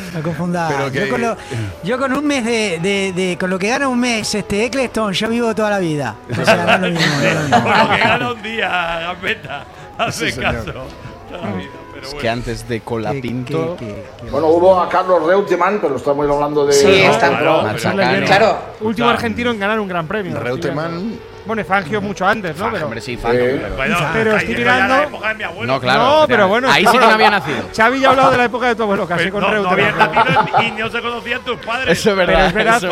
Yo con un mes con lo que gana un mes Eccleston, yo vivo toda la vida. O sea, no es lo mismo. Con lo que gana un día, Gambetta. Hace caso. Es que antes de Colapinto. Bueno, hubo a Carlos Reutemann, pero estamos hablando de. Sí, Claro. Último argentino en ganar un gran premio. Reutemann. Bueno, y Fangio mucho antes, ¿no? Hombre, sí, Fangio. Pero estoy mirando. No, claro. No, pero bueno. Ahí sí que no había nacido. Xavi ya ha hablado de la época de tu abuelo, casi con Reuter. No había nacido y no se conocían tus padres. Eso es verdad. Pero es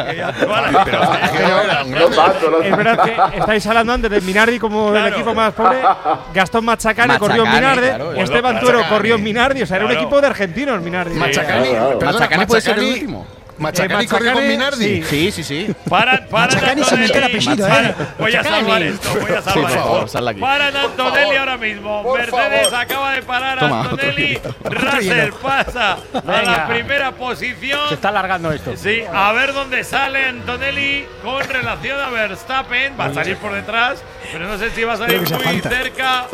verdad que estáis hablando antes de Minardi como el equipo más pobre. Gastón Machacane corrió en Minardi. Esteban Tuero corrió en Minardi. O sea, era un equipo de argentinos, Minardi. Machacane puede ser el último. ¿Machacane corrió con Minardi? Sí. Para Machacane se metió el apellido, Voy a salvar esto, Paran Antonelli ahora mismo. Mercedes acaba de parar a Antonelli. Russell pasa a la primera posición. Se está alargando esto. Sí, a ver dónde sale Antonelli con relación a Verstappen. Va a salir por detrás, pero no sé si va a salir muy cerca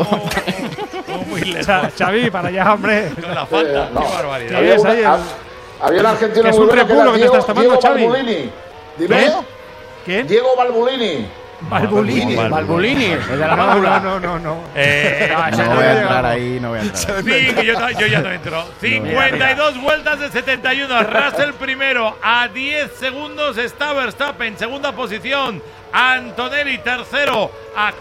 o muy lejos. Xavi, para allá, hombre. Con la falta, qué barbaridad. Había un argentino es muy un bueno que repulo era que te estás tomando, Diego Xavi. Balbulini. Dime. ¿Quién? Diego Balbulini. Balbulini. El de la válvula. No. No voy a entrar ahí, no voy a entrar. Sí, yo ya no entro. 52 vueltas de 71. Russell primero. A 10 segundos está Verstappen. Segunda posición. Antonelli tercero. A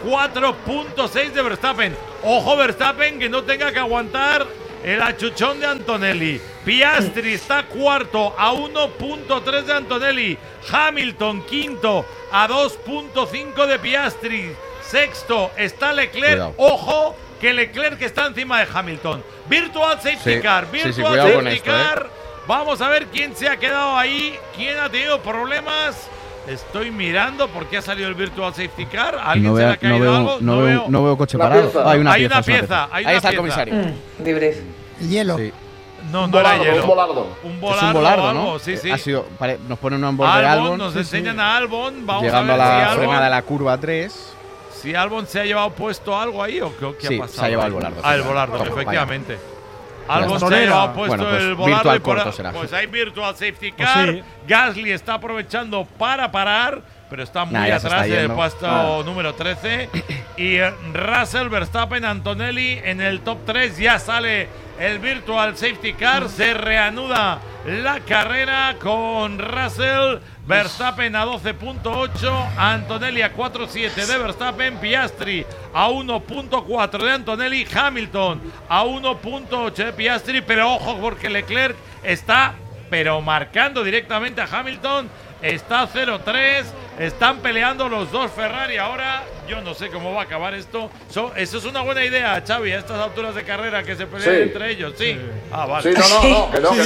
4.6 de Verstappen. Ojo Verstappen que no tenga que aguantar el achuchón de Antonelli. Piastri está cuarto a 1.3 de Antonelli. Hamilton quinto a 2.5 de Piastri. Sexto está Leclerc. Cuidado. Ojo que Leclerc está encima de Hamilton. Virtual Safety Car. Virtual Safety Car. Vamos a ver quién se ha quedado ahí. ¿Quién ha tenido problemas? Estoy mirando por qué ha salido el Virtual Safety Car. ¿Alguien se le ha caído algo? No veo coche parado. Hay una pieza. Ahí está el comisario. Debrief. Hielo. Sí. No era hielo. Un volardo, ¿no? Sí. Ha sido, nos ponen un borde de Albon. Nos enseñan a Albon. Vamos llegando a ver a la frenada de la curva 3. Si Albon se ha llevado puesto algo ahí o qué ha pasado. Se ha llevado el volardo. El volardo, efectivamente. Albon se ha llevado puesto el volardo y pues hay Virtual Safety Car. Gasly está aprovechando para parar, pero está muy atrás del puesto número 13. Y Russell, Verstappen, Antonelli en el top 3. Ya sale el Virtual Safety Car. Se reanuda la carrera con Russell. Verstappen a 12.8, Antonelli a 4.7 de Verstappen, Piastri a 1.4 de Antonelli, Hamilton a 1.8 de Piastri, pero ojo porque Leclerc está marcando directamente a Hamilton, está 0-3, están peleando los dos Ferrari ahora. Yo no sé cómo va a acabar esto. Eso es una buena idea, Xavi, a estas alturas de carrera que se peleen entre ellos. Sí. Ah, vale. Sí, que no.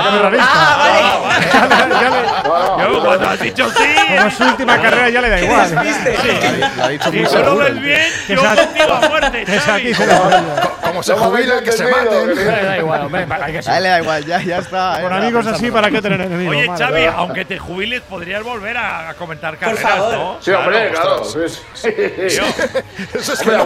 Vale. Yo cuando has dicho sí. Como su última carrera ya le da igual. Lo ha dicho muy seguro. Si no lo ves bien, yo contigo a muerte, Xavi. Como se jubila, que se maten. Le da igual, hombre. Le da igual, ya está. Con amigos así, ¿para qué tener enemigos? Oye, Xavi, aunque te jubiles, podrías volver a comentar carreras, ¿no? Sí, hombre, claro. Eso es que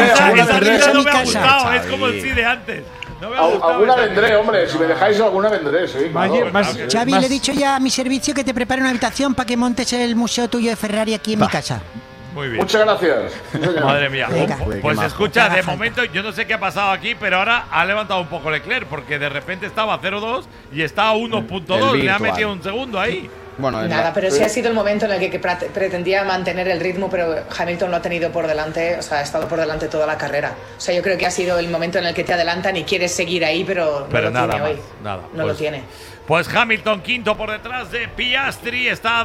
esa risa no me ha gustado, es como el sí de antes. No me ha gustado. Alguna vendré, hombre, si me dejáis alguna vendré, sí. Xavi, le he dicho ya a mi servicio que te prepare una habitación para que montes el museo tuyo de Ferrari aquí en mi casa. Muy bien. Muchas gracias. Madre mía. Pues escucha, de momento yo no sé qué ha pasado aquí, pero ahora ha levantado un poco Leclerc, porque de repente estaba a 0.2 y está a 1.2. Le ha metido un segundo ahí. Bueno, nada, pero sí ha sido el momento en el que pretendía mantener el ritmo, pero Hamilton lo ha tenido por delante, o sea, ha estado por delante toda la carrera. O sea, yo creo que ha sido el momento en el que te adelantan y quieres seguir ahí, pero no lo nada tiene más, hoy. Nada. No lo tiene. Pues Hamilton quinto por detrás de Piastri, está a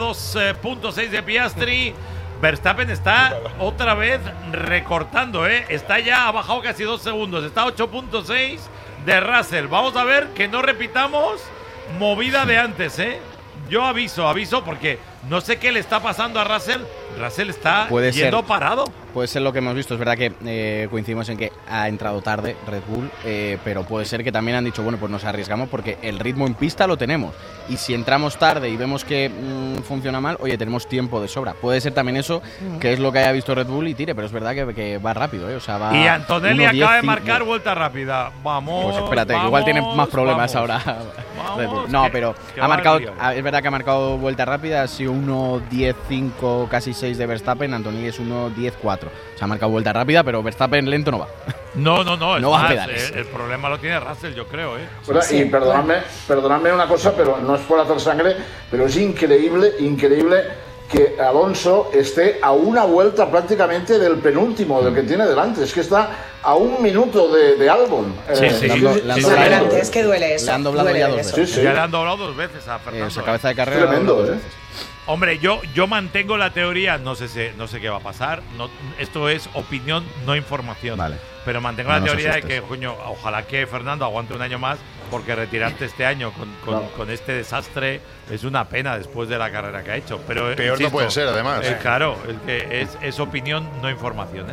2.6 de Piastri. Verstappen está otra vez recortando, está ya, ha bajado casi 2 segundos, está a 8.6 de Russell. Vamos a ver que no repitamos movida de antes, Yo aviso porque no sé qué le está pasando a Russell. Russell está yendo parado. Puede ser lo que hemos visto. Es verdad que coincidimos en que ha entrado tarde Red Bull, pero puede ser que también han dicho, bueno, pues nos arriesgamos porque el ritmo en pista lo tenemos. Y si entramos tarde y vemos que funciona mal, oye, tenemos tiempo de sobra. Puede ser también eso, que es lo que haya visto Red Bull y tire, pero es verdad que va rápido, O sea, va y Antonelli acaba de marcar vuelta rápida. Vamos. Pues espérate, que igual tiene más problemas ahora. Red Bull. No, pero ha marcado, es verdad que ha marcado vuelta rápida, ha sido 1.10.5, casi 6 de Verstappen, Antonelli es 1.10.4. Se ha marcado vuelta rápida, pero Verstappen lento no va. No. No va a pedales. El problema lo tiene Russell, yo creo. Bueno, y perdonadme una cosa, pero no es por hacer sangre, pero es increíble que Alonso esté a una vuelta prácticamente del penúltimo, del que tiene delante. Es que está a 1 minuto de Albon. Es que duele eso. Le han doblado ya 2 veces. Ya le han doblado 2 veces a Fernando. Esa cabeza de carrera. Tremendo, Hombre, yo mantengo la teoría, no sé qué va a pasar. Esto es opinión, no información. Vale. Pero mantengo la teoría de que, coño, ojalá que Fernando aguante un año más, porque retirarte este año con este desastre es una pena después de la carrera que ha hecho. Pero peor insisto, no puede ser, además. Claro, es que es opinión, no información,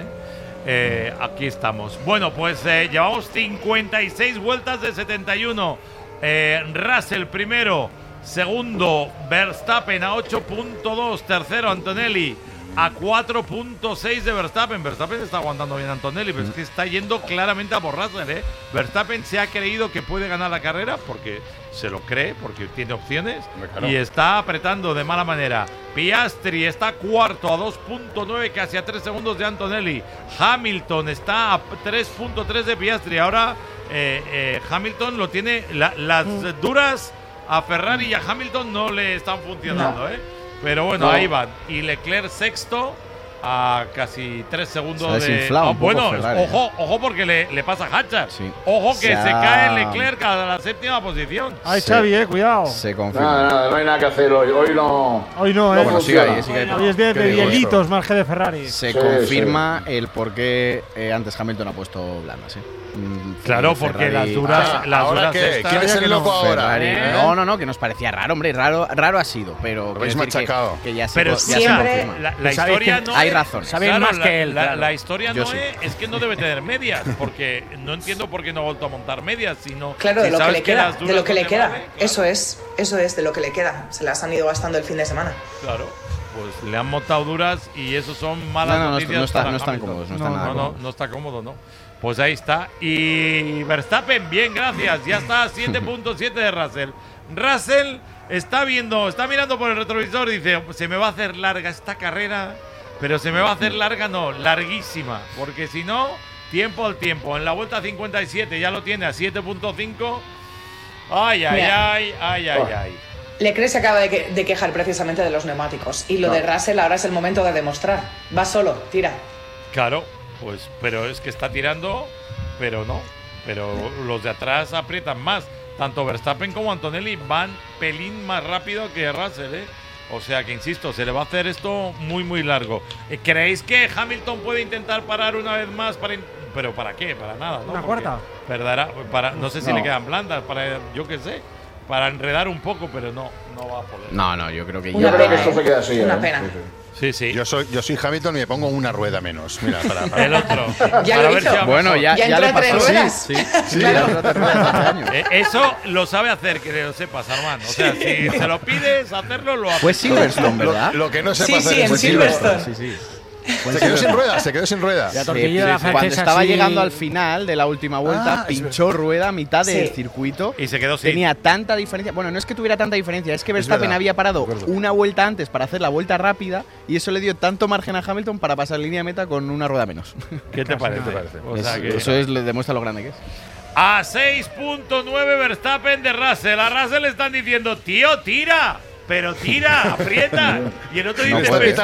aquí estamos. Bueno, pues llevamos 56 vueltas de 71. Russell primero, segundo Verstappen a 8.2, tercero Antonelli a 4.6 de Verstappen. Verstappen está aguantando bien a Antonelli, pero es que está yendo claramente a por Russell, Verstappen se ha creído que puede ganar la carrera porque se lo cree, porque tiene opciones, y está apretando de mala manera. Piastri está cuarto a 2.9, casi a 3 segundos de Antonelli. Hamilton está a 3.3 de Piastri. Ahora Hamilton lo tiene, las duras a Ferrari y a Hamilton no le están funcionando, Pero bueno, ahí van. Y Leclerc sexto a casi 3 segundos de… bueno, Ferrari, ojo porque le pasa a Hatchard. Sí. Ojo que se cae Leclerc a la 7ª posición. Ay, Xavi, cuidado. Se confirma. No hay nada que hacer hoy. Hoy no, bueno, sigue ahí. Hoy es de hielitos más que de Ferrari. Se confirma el por qué antes Hamilton ha puesto blandas, Claro, porque las duras… ¿Quién es el loco ahora? No, que nos parecía raro, hombre. Raro ha sido, pero… Lo habéis machacado. Que ya se pero siempre la historia no hay razón. Claro, más que él. La historia no es que no debe tener medias, porque no entiendo por qué no ha vuelto a montar medias, sino… Claro, de lo que le queda. De lo que le queda. Eso es, de lo que le queda. Se las han ido gastando el fin de semana. Claro. Pues le han montado duras y eso son malas noticias. No están cómodos. No está cómodo, ¿no? Pues ahí está. Y Verstappen, bien, gracias. Ya está a 7.7 de Russell. Russell está mirando por el retrovisor y dice, se me va a hacer larga esta carrera, pero se me va a hacer larga, no, larguísima. Porque si no, tiempo al tiempo. En la vuelta 57 ya lo tiene a 7.5. Ay. Leclerc se acaba de quejar precisamente de los neumáticos. Y lo de Russell ahora es el momento de demostrar. Va solo, tira. Claro, pues, pero es que está tirando, pero no. Pero los de atrás aprietan más. Tanto Verstappen como Antonelli van pelín más rápido que Russell, O sea que, insisto, se le va a hacer esto muy, muy largo. ¿Creéis que Hamilton puede intentar parar una vez más? ¿Pero para qué? Para nada, ¿no? ¿Una cuarta? Perderá, no sé si le quedan blandas, yo qué sé. Para enredar un poco, pero no va a poder. No, yo creo que yo creo que esto se queda así. Una pena. Sí. Yo soy Hamilton y me pongo una rueda menos. Mira, para. El otro. Ya lo he dicho. Bueno, ya le pasó. Sí, claro. Eso lo sabe hacer, que lo sepas, Armand. O sea, si se lo pides hacerlo, lo hace. Fue Silverstone, ¿verdad? Lo que no sepa hacer en Silverstone. Sí. Se quedó sin ruedas. Cuando estaba llegando al final de la última vuelta, pinchó rueda a mitad del circuito y se quedó sin. Tenía tanta diferencia. Bueno, no es que tuviera tanta diferencia, es que Verstappen había parado una vuelta antes para hacer la vuelta rápida y eso le dio tanto margen a Hamilton para pasar línea de meta con una rueda menos. ¿Qué te parece? O sea, eso le demuestra lo grande que es. A 6.9 Verstappen de Russell. A Russell le están diciendo, tío, tira. Pero tira, aprieta. Y el otro dice,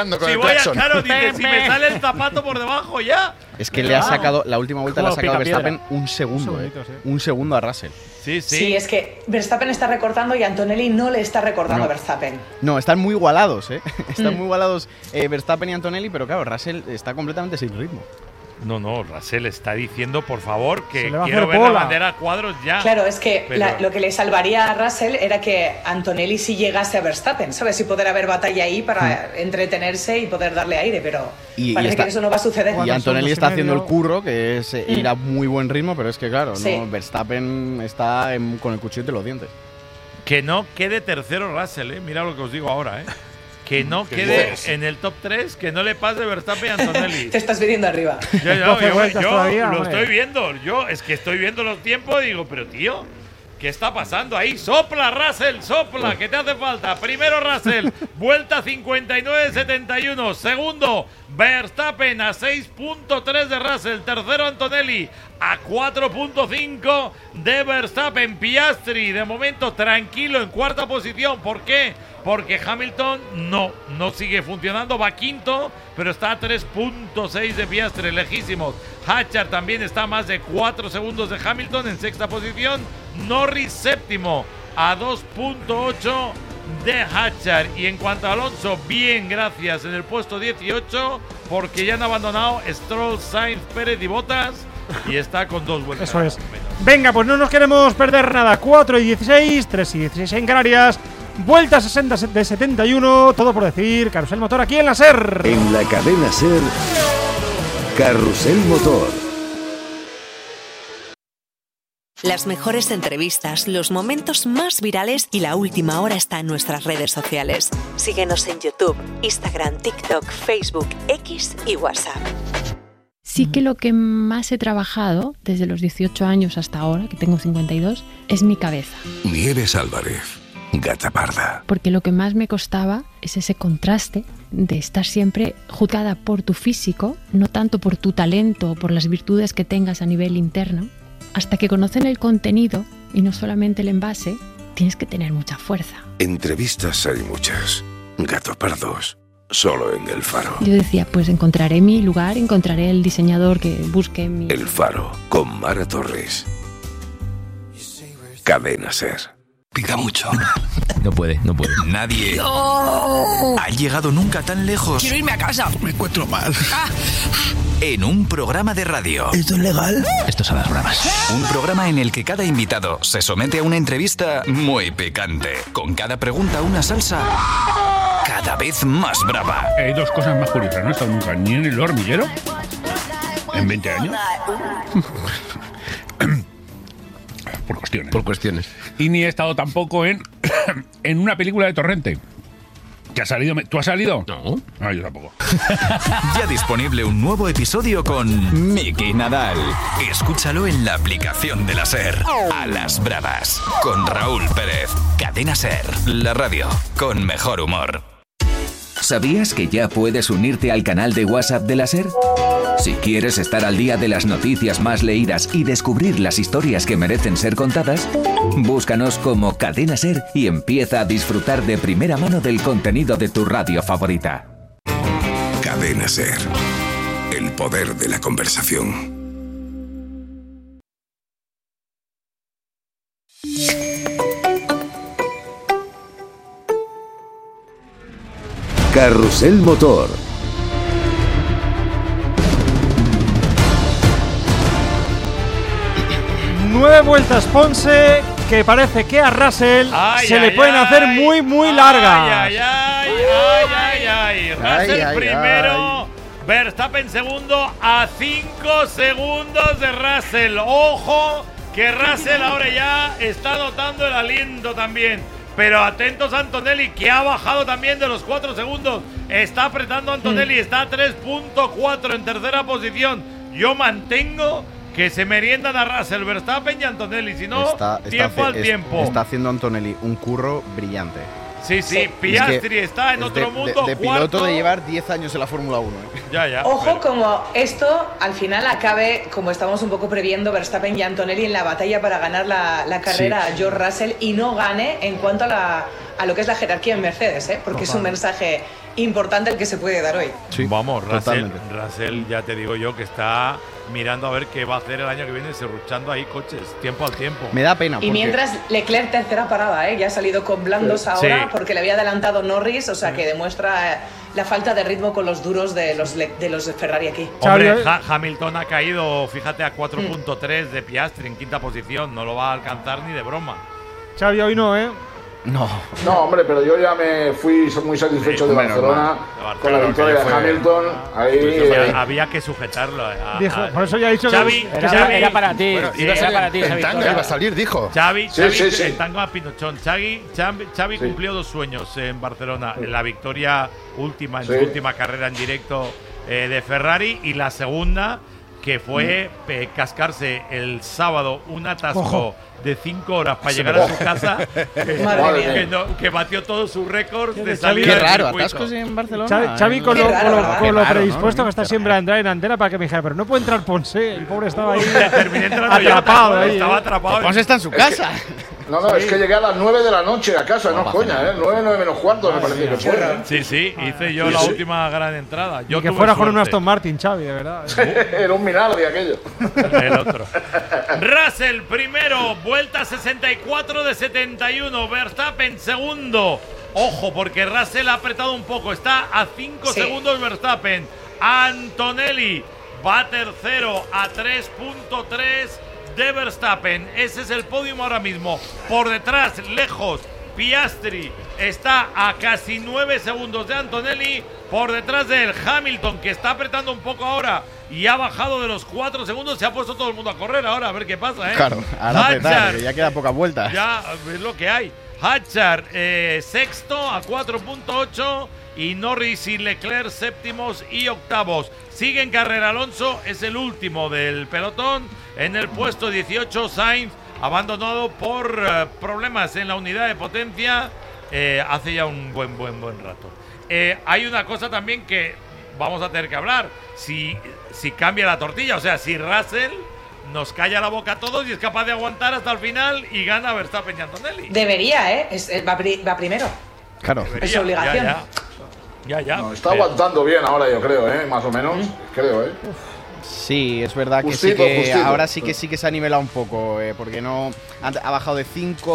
si me sale el zapato por debajo ya. Es que le ha sacado, la última vuelta le ha sacado a Verstappen un segundo. Un segundo a Russell. Sí, es que Verstappen está recortando y Antonelli no le está recortando a Verstappen. No, están muy igualados, Están muy igualados Verstappen y Antonelli, pero claro, Russell está completamente sin ritmo. No, Russell está diciendo, por favor, que quiero ver la bandera a cuadros ya. Claro, es que lo que le salvaría a Russell era que Antonelli sí llegase a Verstappen, ¿sabes? Y poder haber batalla ahí para entretenerse y poder darle aire, pero parece que eso no va a suceder. Y Antonelli está haciendo el curro, que es ir a muy buen ritmo, pero es que claro, ¿no? Verstappen está con el cuchillo de los dientes. Que no quede tercero Russell, Mira lo que os digo ahora, Que no quede en el top 3, que no le pase Verstappen y Antonelli. Te estás viniendo arriba. Yo lo estoy viendo. Es que estoy viendo los tiempos y digo, pero tío, ¿Qué está pasando ahí? ¡Sopla, Russell! ¡Sopla! ¿Qué te hace falta? Primero Russell, vuelta 59.71. Segundo, Verstappen a 6.3 de Russell. Tercero, Antonelli a 4.5 de Verstappen. Piastri, de momento, tranquilo en cuarta posición. ¿Por qué? Porque Hamilton no sigue funcionando. Va quinto, pero está a 3.6 de Piastri, lejísimos. Hatchard también está a más de 4 segundos de Hamilton en sexta posición. Norris séptimo a 2.8 de Hatchard. Y en cuanto a Alonso, bien, gracias, en el puesto 18, porque ya han abandonado Stroll, Sainz, Pérez y Bottas, y está con 2 vueltas. Eso es. Venga, pues no nos queremos perder nada. 4 y 16, 3 y 16 en Canarias. Vuelta 60 de 71, todo por decir. Carrusel Motor aquí en la SER. En la cadena SER, Carrusel Motor. Las mejores entrevistas, los momentos más virales y la última hora está en nuestras redes sociales. Síguenos en YouTube, Instagram, TikTok, Facebook, X y WhatsApp. Sí que lo que más he trabajado desde los 18 años hasta ahora, que tengo 52, es mi cabeza. Nieves Álvarez, Gata Parda. Porque lo que más me costaba es ese contraste de estar siempre juzgada por tu físico, no tanto por tu talento o por las virtudes que tengas a nivel interno. Hasta que conocen el contenido y no solamente el envase, tienes que tener mucha fuerza. Entrevistas hay muchas. Gato Pardos, solo en El Faro. Yo decía, pues encontraré mi lugar, encontraré el diseñador que busque mi... El Faro, con Mara Torres. Cadena SER. Pica mucho. No puede. Nadie ha llegado nunca tan lejos. Quiero irme a casa. Me encuentro mal. En un programa de radio. ¿Esto es legal? Esto son las bravas. Un programa en el que cada invitado se somete a una entrevista muy picante. Con cada pregunta una salsa cada vez más brava. Hay dos cosas más curiosas. No he estado nunca ni en El Hormiguero en 20 años. Por cuestiones. Y ni he estado tampoco en una película de Torrente. ¿Que ha salido? ¿Tú has salido? No. No, yo tampoco. Ya disponible un nuevo episodio con Miki Nadal. Escúchalo en la aplicación de la SER. A las bravas. Con Raúl Pérez. Cadena SER. La radio con mejor humor. ¿Sabías que ya puedes unirte al canal de WhatsApp de la SER? Si quieres estar al día de las noticias más leídas y descubrir las historias que merecen ser contadas, búscanos como Cadena SER y empieza a disfrutar de primera mano del contenido de tu radio favorita. Cadena SER. El poder de la conversación. Carrusel Motor. Nueve vueltas Ponce, que parece que a Russell se le pueden hacer muy largas. Russell primero, Verstappen segundo, a 5 segundos de Russell. Ojo, que Russell ahora ya está notando el aliento también. Pero atentos a Antonelli, que ha bajado también de los 4 segundos. Está apretando Antonelli, está a 3.4 en tercera posición. Yo mantengo que se meriendan a Russell, Verstappen y Antonelli. Si no, tiempo al tiempo. Está haciendo Antonelli un curro brillante. Sí, Piastri está en otro mundo. De piloto de llevar 10 años en la Fórmula 1. Ya. Ojo, como esto al final acabe, como estamos un poco previendo, Verstappen y Antonelli en la batalla para ganar la carrera a George Russell y no gane en cuanto a lo que es la jerarquía en Mercedes, porque es un mensaje importante el que se puede dar hoy. Sí, vamos, Russell, ya te digo yo que está mirando a ver qué va a hacer el año que viene, serruchando ahí coches, tiempo al tiempo. Me da pena. Y mientras Leclerc tercera parada, ya ha salido con blandos ahora, porque le había adelantado Norris, o sea que demuestra la falta de ritmo con los duros de los Ferrari aquí. Hombre, Hamilton ha caído, fíjate, a 4.3 de Piastri en quinta posición, no lo va a alcanzar ni de broma. Xavi, hoy no, No, hombre, pero yo ya me fui muy satisfecho de Barcelona con la victoria de Hamilton. Ahí había que sujetarlo. Por eso ya he dicho Xavi, era para ti. Bueno, era para ti. El tanga iba a salir, dijo. Xavi, el tanga a Pinochón. Xavi cumplió 2 sueños en Barcelona. La victoria última en su última carrera en directo de Ferrari, y la segunda, que fue cascarse el sábado un atasco de 5 horas para llegar a su casa, que batió todos sus récords de salida. Qué raro, atascos en Barcelona. Xavi con lo predispuesto que está siempre a entrar en antena para que me dijera, pero no puede entrar Ponce. El pobre estaba ahí atrapado. Estaba atrapado. Ponce está en su casa. No, es que llegué a las 9 de la noche a casa, no coña, 9 menos cuarto me parece que fue. Sí, hice yo la última gran entrada. Y que fuera con un Aston Martin, Xavi, de verdad. Era un milagro aquello. El otro. Russell primero, vuelta 64 de 71. Verstappen segundo. Ojo, porque Russell ha apretado un poco. Está a 5 segundos Verstappen. Antonelli va tercero a 3.3 de Verstappen. Ese es el podium ahora mismo. Por detrás, lejos, Piastri está a casi 9 segundos de Antonelli. Por detrás de él, Hamilton, que está apretando un poco ahora y ha bajado de los 4 segundos. Se ha puesto todo el mundo a correr ahora, a ver qué pasa, Claro, ahora apretar, que ya queda pocas vueltas. Ya es lo que hay. Hatchard sexto a 4.8 y Norris y Leclerc séptimos y octavos. Sigue en carrera Alonso, es el último del pelotón. En el puesto 18 Sainz, abandonado por problemas en la unidad de potencia hace ya un buen rato. Hay una cosa también que vamos a tener que hablar. Si cambia la tortilla, o sea, si Russell nos calla la boca a todos y es capaz de aguantar hasta el final y gana Verstappen y Antonelli. Debería, va primero. Claro. Debería, es su obligación. Ya. No, está aguantando bien ahora, yo creo, más o menos. Creo, Sí, es verdad que justito. Ahora sí que se ha nivelado un poco, porque no ha bajado de 5